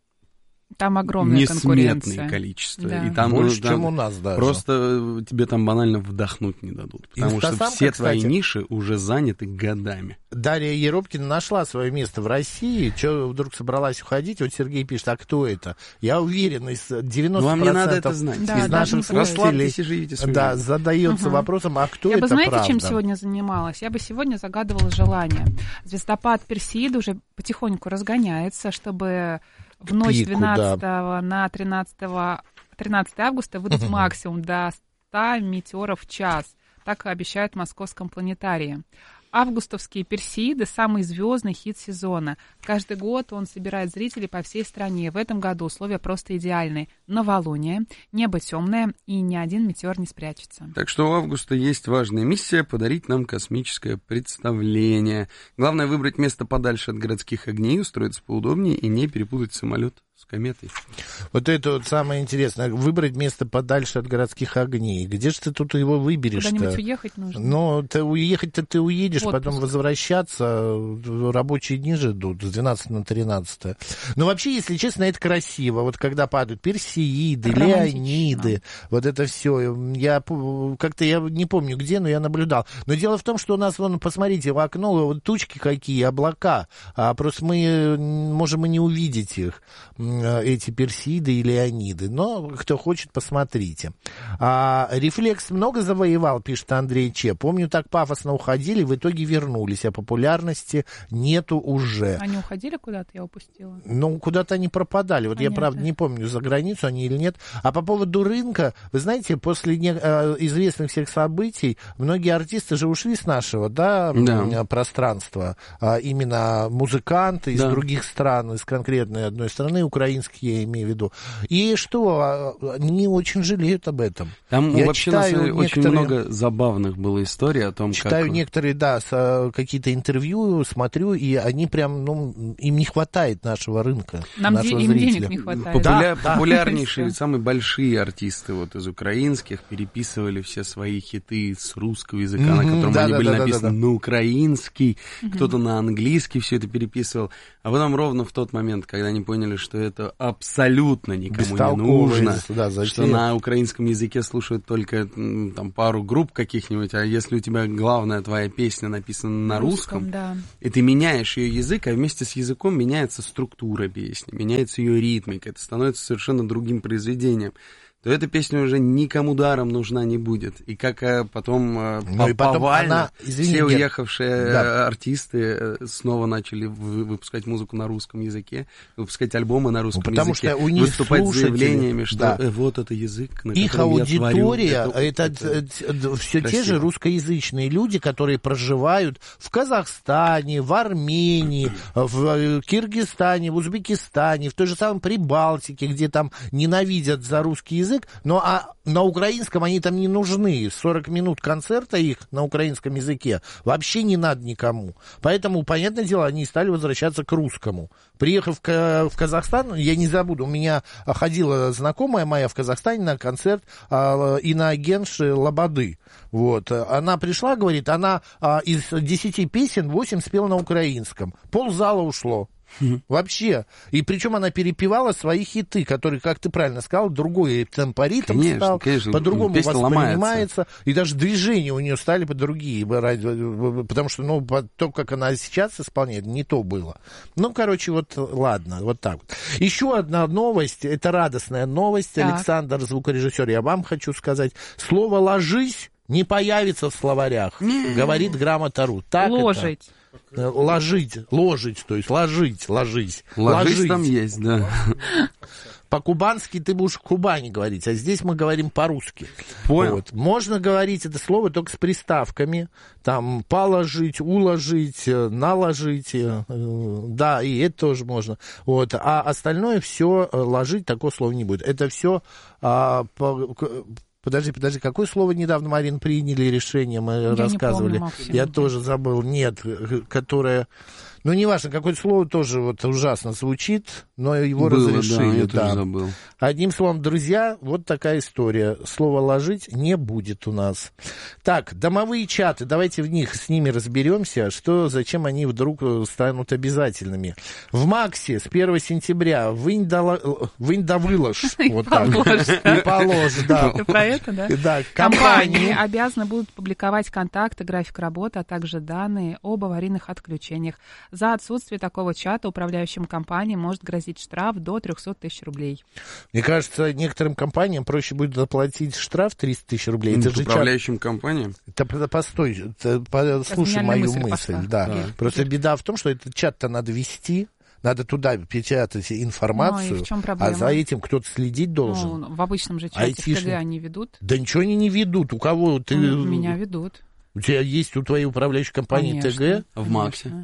там огромная конкуренция. Несметное количество. Да. И там, больше, ну, там чем у нас даже. Просто тебе там банально вдохнуть не дадут. Потому Инстасамка, что все кстати, твои ниши уже заняты годами. Дарья Еропкина нашла свое место в России. Что вдруг собралась уходить? Вот Сергей пишет, а кто это? Я уверен, из девяносто процентов вам не надо это знать. из да, наших слушателей да, задается угу. вопросом, а кто я это бы, знаете, правда? чем сегодня занималась? Я бы сегодня загадывала желание. Звездопад Персеиды уже потихоньку разгоняется, чтобы... В ночь с двенадцатого да. на тринадцатое августа выдать uh-huh. максимум до ста метеоров в час. Так обещают в Московском планетарии. Августовские Персеиды – самый звездный хит сезона. Каждый год он собирает зрителей по всей стране. В этом году условия просто идеальные. Новолуние, небо темное, и ни один метеор не спрячется. Так что у Августа есть важная миссия – подарить нам космическое представление. Главное – выбрать место подальше от городских огней, устроиться поудобнее и не перепутать самолет с кометой. Вот это вот самое интересное. Выбрать место подальше от городских огней. Где же ты тут его выберешь-то? Куда-нибудь уехать нужно. Ну, ты уехать-то ты уедешь, Отпуск. Потом возвращаться. Рабочие дни же идут с двенадцатого на тринадцатое. Но вообще, если честно, это красиво. Вот когда падают Персеиды, Леониды, вот это все. Я как-то, я не помню где, но я наблюдал. Но дело в том, что у нас, вон, посмотрите, в окно вот тучки какие, облака. А просто мы можем и не увидеть их. эти Персиды и Леониды. Но кто хочет, посмотрите. А, «Рефлекс много завоевал», пишет Андрей Че. «Помню, так пафосно уходили, в итоге вернулись, а популярности нету уже». Они уходили куда-то, я упустила? Ну, куда-то они пропадали. Вот Понятно. Я, правда, не помню, за границу они или нет. А по поводу рынка, вы знаете, после не, э, известных всех событий, многие артисты же ушли с нашего, да, да. пространства. А именно музыканты из да. других стран, из конкретной одной страны, украинские, я имею в виду. И что, они очень жалеют об этом. Там я вообще на самом деле очень много забавных было историй о том, читаю как... Читаю некоторые, да, с, какие-то интервью, смотрю, и они прям, ну, им не хватает нашего рынка, Нам нашего им зрителя. Денег не хватает. Популя... Да, популярнейшие, да. самые большие артисты вот из украинских переписывали все свои хиты с русского языка, mm-hmm, на котором да, они да, были да, написаны да, да. на украинский, mm-hmm. кто-то на английский все это переписывал. А потом ровно в тот момент, когда они поняли, что это абсолютно никому не нужно, да, что на украинском языке слушают только там пару групп каких-нибудь, а если у тебя главная твоя песня написана на русском, русском да. и ты меняешь ее язык, а вместе с языком меняется структура песни, меняется ее ритмика, это становится совершенно другим произведением, то эта песня уже никому даром нужна не будет. И как а, потом ну, повально все уехавшие да. артисты снова начали выпускать музыку на русском языке, выпускать альбомы на русском ну, потому языке, что у них выступать с заявлениями, что да. э, вот это язык, на их котором аудитория, я творю. Это, это, это все красиво. Те же русскоязычные люди, которые проживают в Казахстане, в Армении, в Киргизстане, в Узбекистане, в той же самой Прибалтике, где там ненавидят за русский язык. Но а на украинском они там не нужны. сорок минут концерта их на украинском языке вообще не надо никому. Поэтому, понятное дело, они стали возвращаться к русскому. Приехав в Казахстан, я не забуду, у меня ходила знакомая моя в Казахстане на концерт а, иноагентши Лободы. Вот. Она пришла, говорит, она а, из десяти песен восемь спела на украинском. Ползала ушло. Вообще. И причем она перепевала свои хиты, которые, как ты правильно сказал, другой темпоритм конечно, стал, конечно, по-другому воспринимается. Ломается. И даже движения у нее стали по другие. Потому что, ну, то, как она сейчас исполняет, не то было. Ну, короче, вот, ладно, вот так вот. Еще одна новость, это радостная новость. Так. Александр, звукорежиссер, я вам хочу сказать. Слово «ложись» не появится в словарях, говорит Грамота.ру. Так Ложить. Это? Ложить, ложить, то есть ложить, ложись. Ложись, ложить там есть, да. По-кубански ты будешь в Кубани говорить, а здесь мы говорим по-русски. Понял. Вот. Можно говорить это слово только с приставками. Там положить, уложить, наложить. Да, и это тоже можно. Вот. А остальное все ложить, такого слова не будет. Это все... А, по, Подожди, подожди, какое слово недавно, Марин, приняли решение, мы я рассказывали. Не помню, Максим, я тоже забыл. Нет, которое... Ну, неважно, какое-то слово тоже вот ужасно звучит, но его Было, разрешили. Да, я да. тоже забыл. Одним словом, друзья, вот такая история. Слово «ложить» не будет у нас. Так, домовые чаты, давайте в них с ними разберемся, что, зачем они вдруг станут обязательными. В Максе с первого сентября вынь да выложь. Вот так. И положь, да. Ты про это, да? Да. Компании обязаны будут публиковать контакты, график работы, а также данные об аварийных отключениях. За отсутствие такого чата управляющим компаниям может грозить штраф до триста тысяч рублей. Мне кажется, некоторым компаниям проще будет заплатить штраф триста тысяч рублей. Это же управляющим чат... компаниям? Это, постой, это, послушай мою мысль. мысль да. Да. Просто беда в том, что этот чат-то надо вести. Надо туда печатать информацию, ну, а за этим кто-то следить должен. Ну, в обычном же чате Айтишник. В ТГ они ведут. Да ничего они не ведут. У кого ты... Ну, меня ведут. У тебя есть у твоей управляющей компании Конечно, ТГ? В Максе?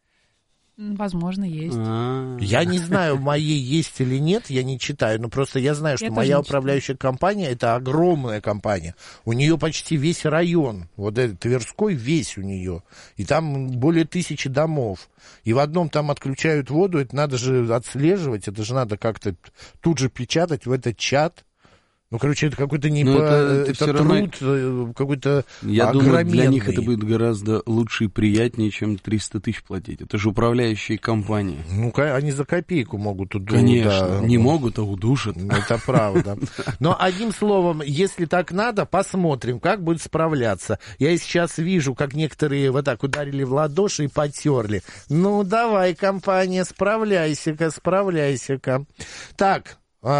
Возможно, есть. А-а-а. Я не знаю, в моей есть или нет, я не читаю, но просто я знаю, что я моя управляющая читаю. компания, это огромная компания. У нее почти весь район, вот этот Тверской весь у нее. И там более тысячи домов. И в одном там отключают воду, это надо же отслеживать, это же надо как-то тут же печатать в этот чат. Ну, короче, это какой-то не Но по... это, это, это труд, равно... какой-то Я огроменный. думаю, для них это будет гораздо лучше и приятнее, чем триста тысяч платить. Это же управляющие компании. Ну, они за копейку могут удушить. Конечно, да. не могут, а удушат. Это правда. Но одним словом, если так надо, посмотрим, как будет справляться. Я сейчас вижу, как некоторые вот так ударили в ладоши и потерли. Ну, давай, компания, справляйся-ка, справляйся-ка. Так,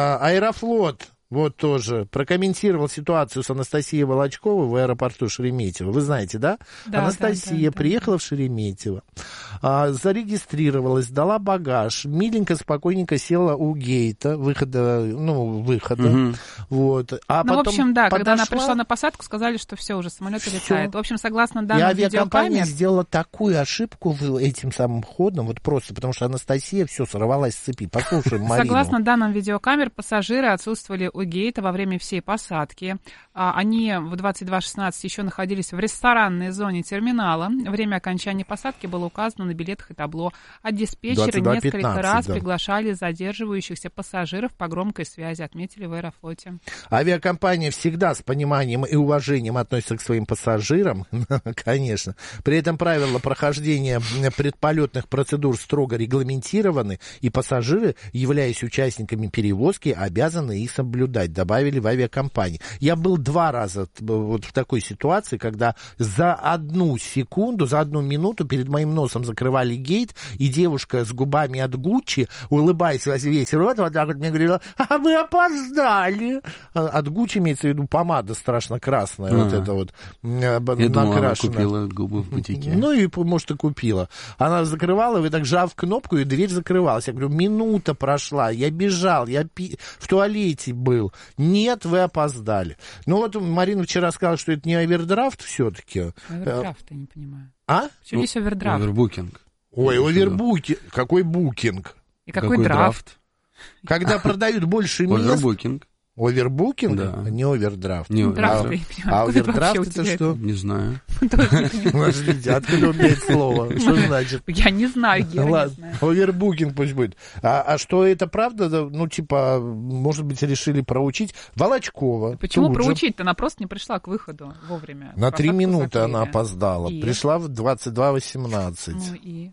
Аэрофлот. Вот тоже прокомментировал ситуацию с Анастасией Волочковой в аэропорту Шереметьево. Вы знаете, да? Да, Анастасия да, да, приехала да. в Шереметьево, а, зарегистрировалась, дала багаж, миленько, спокойненько села у гейта, выхода, ну, выхода. Угу. Вот. А ну, потом в общем, да, подошла... когда она пришла на посадку, сказали, что все, уже самолет Всё. летает. В общем, согласно И данным авиакомпания видеокамер... сделала такую ошибку этим самым ходом, вот просто, потому что Анастасия все сорвалась с цепи. Послушаем Марину. Согласно данным видеокамер, пассажиры отсутствовали у гейта во время всей посадки. Они в двадцать два шестнадцать еще находились в ресторанной зоне терминала. Время окончания посадки было указано на билетах и табло. А диспетчеры несколько раз да. приглашали задерживающихся пассажиров по громкой связи, отметили в Аэрофлоте. Авиакомпания всегда с пониманием и уважением относится к своим пассажирам, конечно. При этом правила прохождения предполетных процедур строго регламентированы, и пассажиры, являясь участниками перевозки, обязаны их соблюдать, добавили в авиакомпании. Я был два раза вот в такой ситуации, когда за одну секунду, за одну минуту перед моим носом закрывали гейт, и девушка с губами от Гуччи, улыбаясь во весь рот, вот так вот мне говорила: а вы опоздали. От Гуччи имеется в виду помада страшно красная, а, вот это вот я накрашенная. думал, она купила губы в бутике. Ну и, может, и купила. Она закрывала, и так жав кнопку, и дверь закрывалась. Я говорю, минута прошла, я бежал, я пи... в туалете был. Нет, вы опоздали. Ну вот Марина вчера сказала, что это не овердрафт все-таки. Овердрафт, я не понимаю. А? Почему здесь овердрафт? Овербукинг. Ой, овербукинг. Какой букинг? И какой, какой драфт? Когда продают больше мест... Овербукинг. Овербукинг? Да. Не овердрафт. Не овердрафт. А, а овердрафт это что? Не знаю. Подождите, откуда у меня это слово? Что значит? Я не знаю, я Ладно, не знаю. Овербукинг пусть будет. А, а что это правда? Ну, типа, может быть, решили проучить? Волочкова. Почему проучить-то? Она просто не пришла к выходу вовремя. На три минуты она опоздала. И? Пришла в двадцать два восемнадцать. Ну и?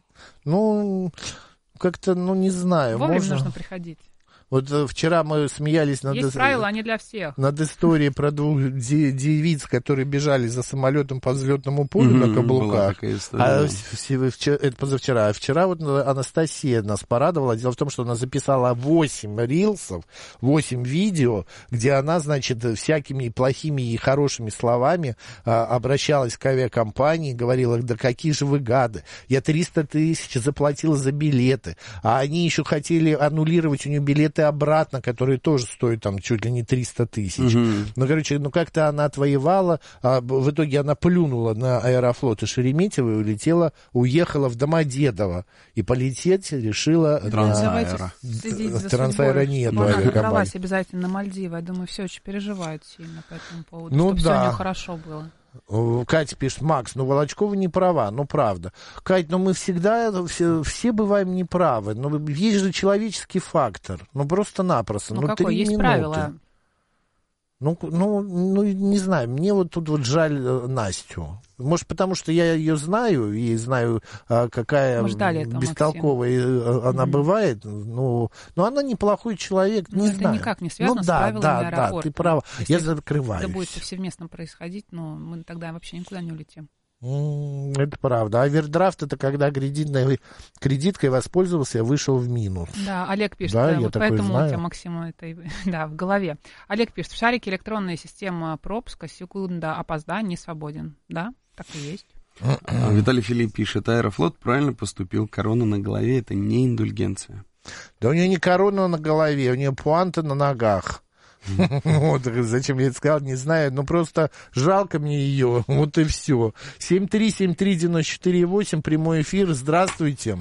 Ну, как-то, ну, не знаю. Вовремя можно... нужно приходить. Вот вчера мы смеялись над... Есть правила, они для всех. Над историей про двух девиц, которые бежали за самолетом по взлетному полю mm-hmm, на каблуках. А вчера, это позавчера. А вчера вот Анастасия нас порадовала. Дело в том, что она записала восемь рилсов, восемь видео, где она, значит, всякими плохими и хорошими словами а, обращалась к авиакомпании, говорила: да какие же вы гады, я триста тысяч заплатила за билеты, а они еще хотели аннулировать у нее билеты обратно, которые тоже стоят там чуть ли не триста тысяч. Uh-huh. Ну, короче, ну как-то она отвоевала, а в итоге она плюнула на Аэрофлот и Шереметьево и улетела, уехала в Домодедово. И полететь решила Трансаэро. на... Трансаэро нет. Она отправилась обязательно на Мальдивы. Я думаю, все очень переживают сильно по этому поводу, ну, чтобы да. все у нее хорошо было. Катя пишет: Макс, ну Волочкова не права, ну правда. Кать, ну мы всегда, все, все бываем неправы, но есть же человеческий фактор, ну просто-напросто. Ну, ну какой? Есть минуты. Правила. Ну, ну, ну, не знаю, мне вот тут вот жаль Настю. Может, потому что я ее знаю и знаю, какая бестолковая этого, она mm-hmm. бывает. Ну, но она неплохой человек, ну, не это знаю. никак не связано ну, с да, правилами да, аэропорта. Да, ты права. Если я закрываюсь. Это будет повсеместно происходить, но мы тогда вообще никуда не улетим. Это правда. Овердрафт — это когда кредитной, кредиткой воспользовался и вышел в минус. Да, Олег пишет, да, вот поэтому знаю. у тебя, Максим, это да, в голове. Олег пишет: в шарике электронная система пропуска, секунда опоздания не свободен. Да, так и есть. Виталий Филипп пишет: Аэрофлот правильно поступил, корона на голове — это не индульгенция. Да у нее не корона на голове, у нее пуанта на ногах. Вот, зачем я это сказал, не знаю, но просто жалко мне ее, вот и все. семь три семь три девять четыре восемь, прямой эфир, здравствуйте.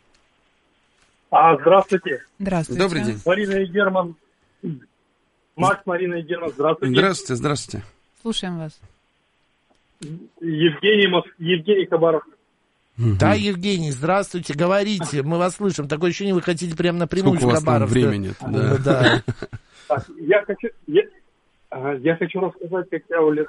А, здравствуйте. Здравствуйте. Добрый день. Марина и Герман. Макс, Марина и Герман, здравствуйте. Здравствуйте, здравствуйте. Слушаем вас. Евгений, Евгений Хабаров. Да, Евгений, здравствуйте, говорите, мы вас слышим. Такое ощущение, вы хотите прямо напрямую Сколько с Хабаровска. Сколько у вас там времени? Да. Да. Так, я хочу, я, Я хочу рассказать, как я улетел.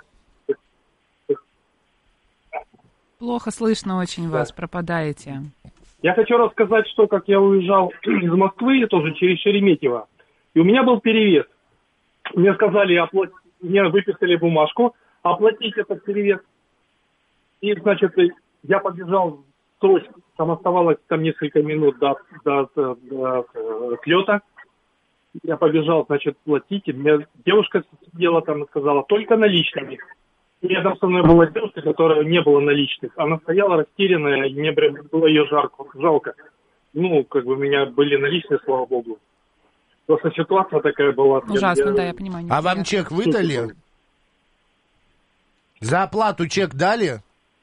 Плохо слышно очень вас, пропадаете. Я хочу рассказать, что как я уезжал из Москвы, тоже через Шереметьево, и у меня был перевес. Мне сказали, оплатить, мне выписали бумажку, оплатить этот перевес. И, значит, я побежал в срочку, там оставалось там несколько минут до, до, до, до отлета. Я побежал, значит, платить, и мне девушка сидела там и сказала, только наличными. И рядом со мной была девушка, которая не было наличных. Она стояла растерянная, и мне прям было ее жарко, жалко. Ну, как бы у меня были наличные, слава богу. Просто ситуация такая была. Ужасно, я, да, я понимаю. А вам чек выдали? За оплату чек дали?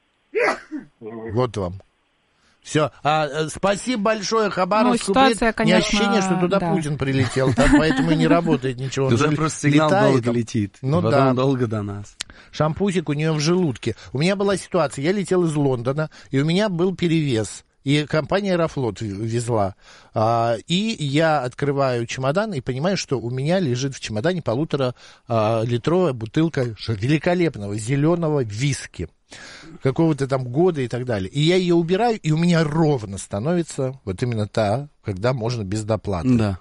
Вот вам. Все. А, спасибо большое, Хабаровск. Ну, ситуация, конечно, не ощущение, что туда да. Путин прилетел, там, поэтому и не работает ничего. Туда просто сигнал долго летит, ну, потом да. долго до нас. Шампусик у нее в желудке. У меня была ситуация, я летел из Лондона, и у меня был перевес. И компания «Аэрофлот» везла. А, и я открываю чемодан и понимаю, что у меня лежит в чемодане полуторалитровая бутылка великолепного зеленого виски. Какого-то там года и так далее. И я ее убираю, и у меня ровно становится вот именно та, когда можно без доплаты. Да.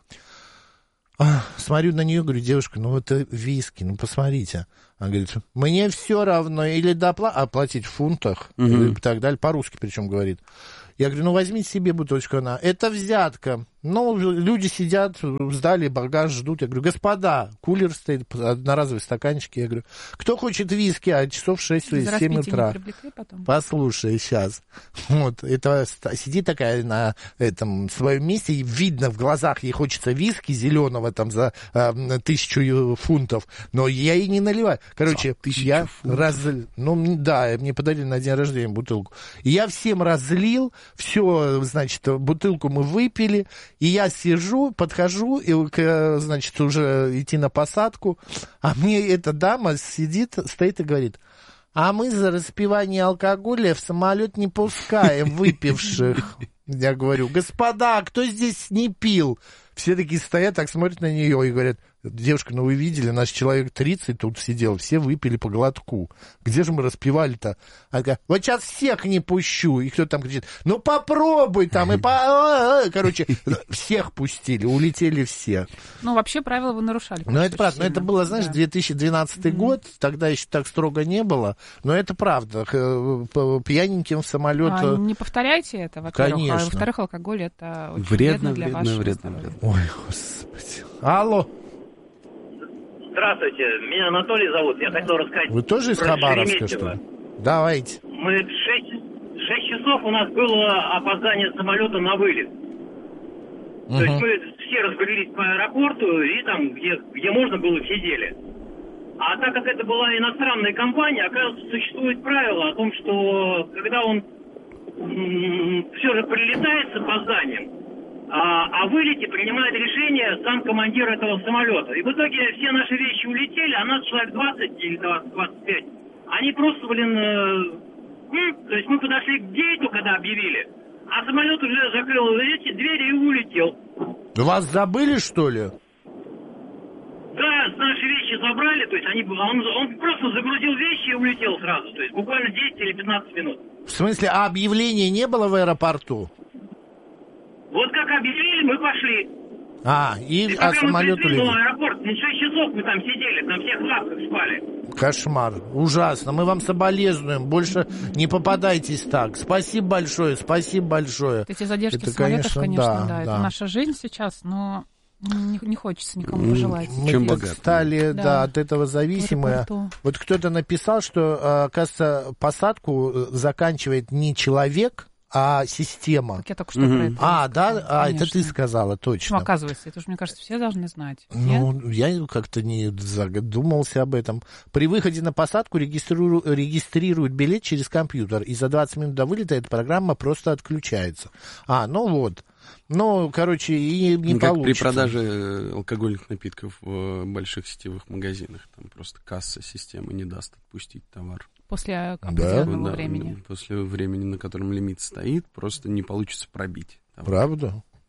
А, смотрю на нее, говорю, девушка, ну это виски, ну посмотрите. Она говорит, мне все равно, или доплата, оплатить в фунтах, угу. и так далее, по-русски причем говорит. Я говорю, ну возьмите себе бутылочку. Она, это взятка. Ну, люди сидят, сдали багаж, ждут. Я говорю, господа, кулер стоит, одноразовые стаканчики. Я говорю, кто хочет виски, а часов шесть или семь утра. Послушай, сейчас. Вот, это сидит такая на этом своем месте, и видно в глазах, ей хочется виски зеленого там за э, тысячу фунтов, но я ей не наливаю. Короче, я разлил, ну да, мне подарили на день рождения бутылку. И я всем разлил, все, значит, бутылку мы выпили, и я сижу, подхожу, и, значит, уже идти на посадку, а мне эта дама сидит, стоит и говорит, а мы за распивание алкоголя в самолет не пускаем выпивших. Я говорю, господа, кто здесь не пил? Все такие стоят, так смотрят на нее и говорят, девушка, ну вы видели, наш человек тридцать тут сидел, все выпили по глотку. Где же мы распивали-то? Она говорит, вот сейчас всех не пущу. И кто-то там кричит, ну попробуй там. И по... Короче, всех пустили, улетели все. Ну, вообще правила вы нарушали. Ну, это правда. Но это было, знаешь, две тысячи двенадцатый год, тогда еще так строго не было. Но это правда. Пьяненьким в самолет... А, не повторяйте это, во-первых. Конечно. А во-вторых, алкоголь это очень вредно, вредно для вредно, вашего вредно, вредно. Ой, господи. Алло. Здравствуйте, меня Анатолий зовут, я хотел рассказать. Вы тоже из Хабаровска, что ли? Давайте. Мы шесть, шесть часов у нас было опоздание самолета на вылет. Угу. То есть мы все разбрелись по аэропорту и там, где, где можно было, сидели. А так как это была иностранная компания, оказывается, существует правило о том, что когда он м- все же прилетает с опозданием, А, а вылете принимает решение сам командир этого самолета. И в итоге все наши вещи улетели, а нас человек двадцать или двадцать, двадцать пять. Они просто, блин, э, м, то есть мы подошли к гейту, когда объявили, а самолет уже закрыл эти двери и улетел. Вас забыли, что ли? Да, наши вещи забрали, то есть они, он, он просто загрузил вещи и улетел сразу, то есть буквально десять или пятнадцать минут. В смысле, а объявления не было в аэропорту? Вот как объявили, мы пошли. А, и, и а самолет улетел. Ну, аэропорт, ну, шесть часов мы там сидели, там все в классах спали. Кошмар, ужасно. Мы вам соболезнуем, больше не попадайтесь так. Спасибо большое, спасибо большое. Эти задержки это, самолетов, конечно, конечно да, да, да, это наша жизнь сейчас, но не, не хочется никому пожелать. Мы Чем стали да. Да, от этого зависимы. Вот кто-то написал, что, оказывается, посадку заканчивает не человек, а система. Так я только что угу. про это. А, да? А, конечно. Это ты сказала, точно. Ну, оказывается, это уже, мне кажется, все должны знать. Ну, Нет? Я как-то не задумался об этом. При выходе на посадку регистриру... регистрируют билет через компьютер, и за двадцать минут до вылета эта программа просто отключается. А, ну вот. Ну, короче, и не ну, получится. Как при продаже алкогольных напитков в больших сетевых магазинах. Там просто касса системы не даст отпустить товар. После определенного да, времени. После времени, на котором лимит стоит, просто не получится пробить. Товар. Правда?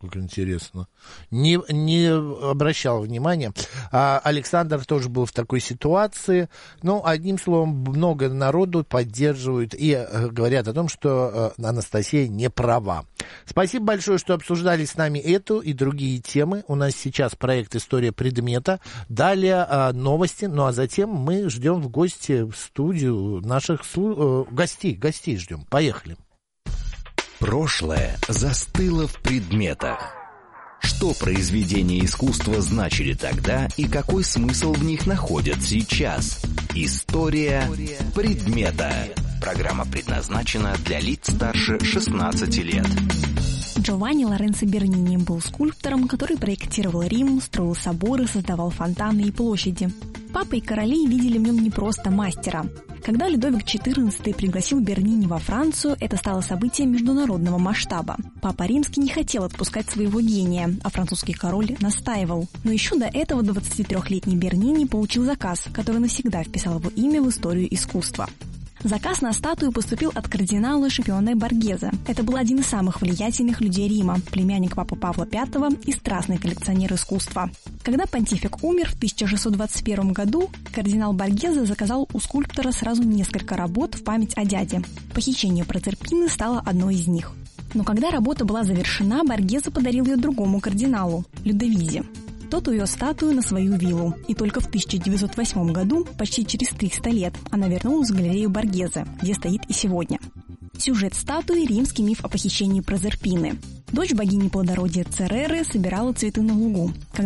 Как интересно. Не, не обращал внимания. А Александр тоже был в такой ситуации. Ну, одним словом, много народу поддерживают и э, говорят о том, что э, Анастасия не права. Спасибо большое, что обсуждали с нами эту и другие темы. У нас сейчас проект «История предмета». Далее э, новости. Ну, а затем мы ждем в гости в студию наших слу- э, гостей. Гостей ждем. Поехали. Прошлое застыло в предметах. Что произведения искусства значили тогда и какой смысл в них находят сейчас? История предмета. Программа предназначена для лиц старше шестнадцати лет. Джованни Лоренцо Бернини был скульптором, который проектировал Рим, строил соборы, создавал фонтаны и площади. Папа и короли видели в нем не просто мастера. Когда Людовик четырнадцатый пригласил Бернини во Францию, это стало событием международного масштаба. Папа Римский не хотел отпускать своего гения, а французский король настаивал. Но еще до этого двадцатитрёхлетний Бернини получил заказ, который навсегда вписал его имя в историю искусства. Заказ на статую поступил от кардинала Шипионе Боргезе. Это был один из самых влиятельных людей Рима, племянник папы Павла Пятого и страстный коллекционер искусства. Когда понтифик умер в тысяча шестьсот двадцать первом году, кардинал Боргезе заказал у скульптора сразу несколько работ в память о дяде. Похищение Прозерпины стало одной из них. Но когда работа была завершена, Боргезе подарил ее другому кардиналу – Людовизе. Тот увез статую на свою виллу, и только в тысяча девятьсот восьмом году, почти через триста лет, она вернулась в галерею Боргезе, где стоит и сегодня. Сюжет статуи – римский миф о похищении Прозерпины. Дочь богини плодородия Цереры собирала цветы на лугу.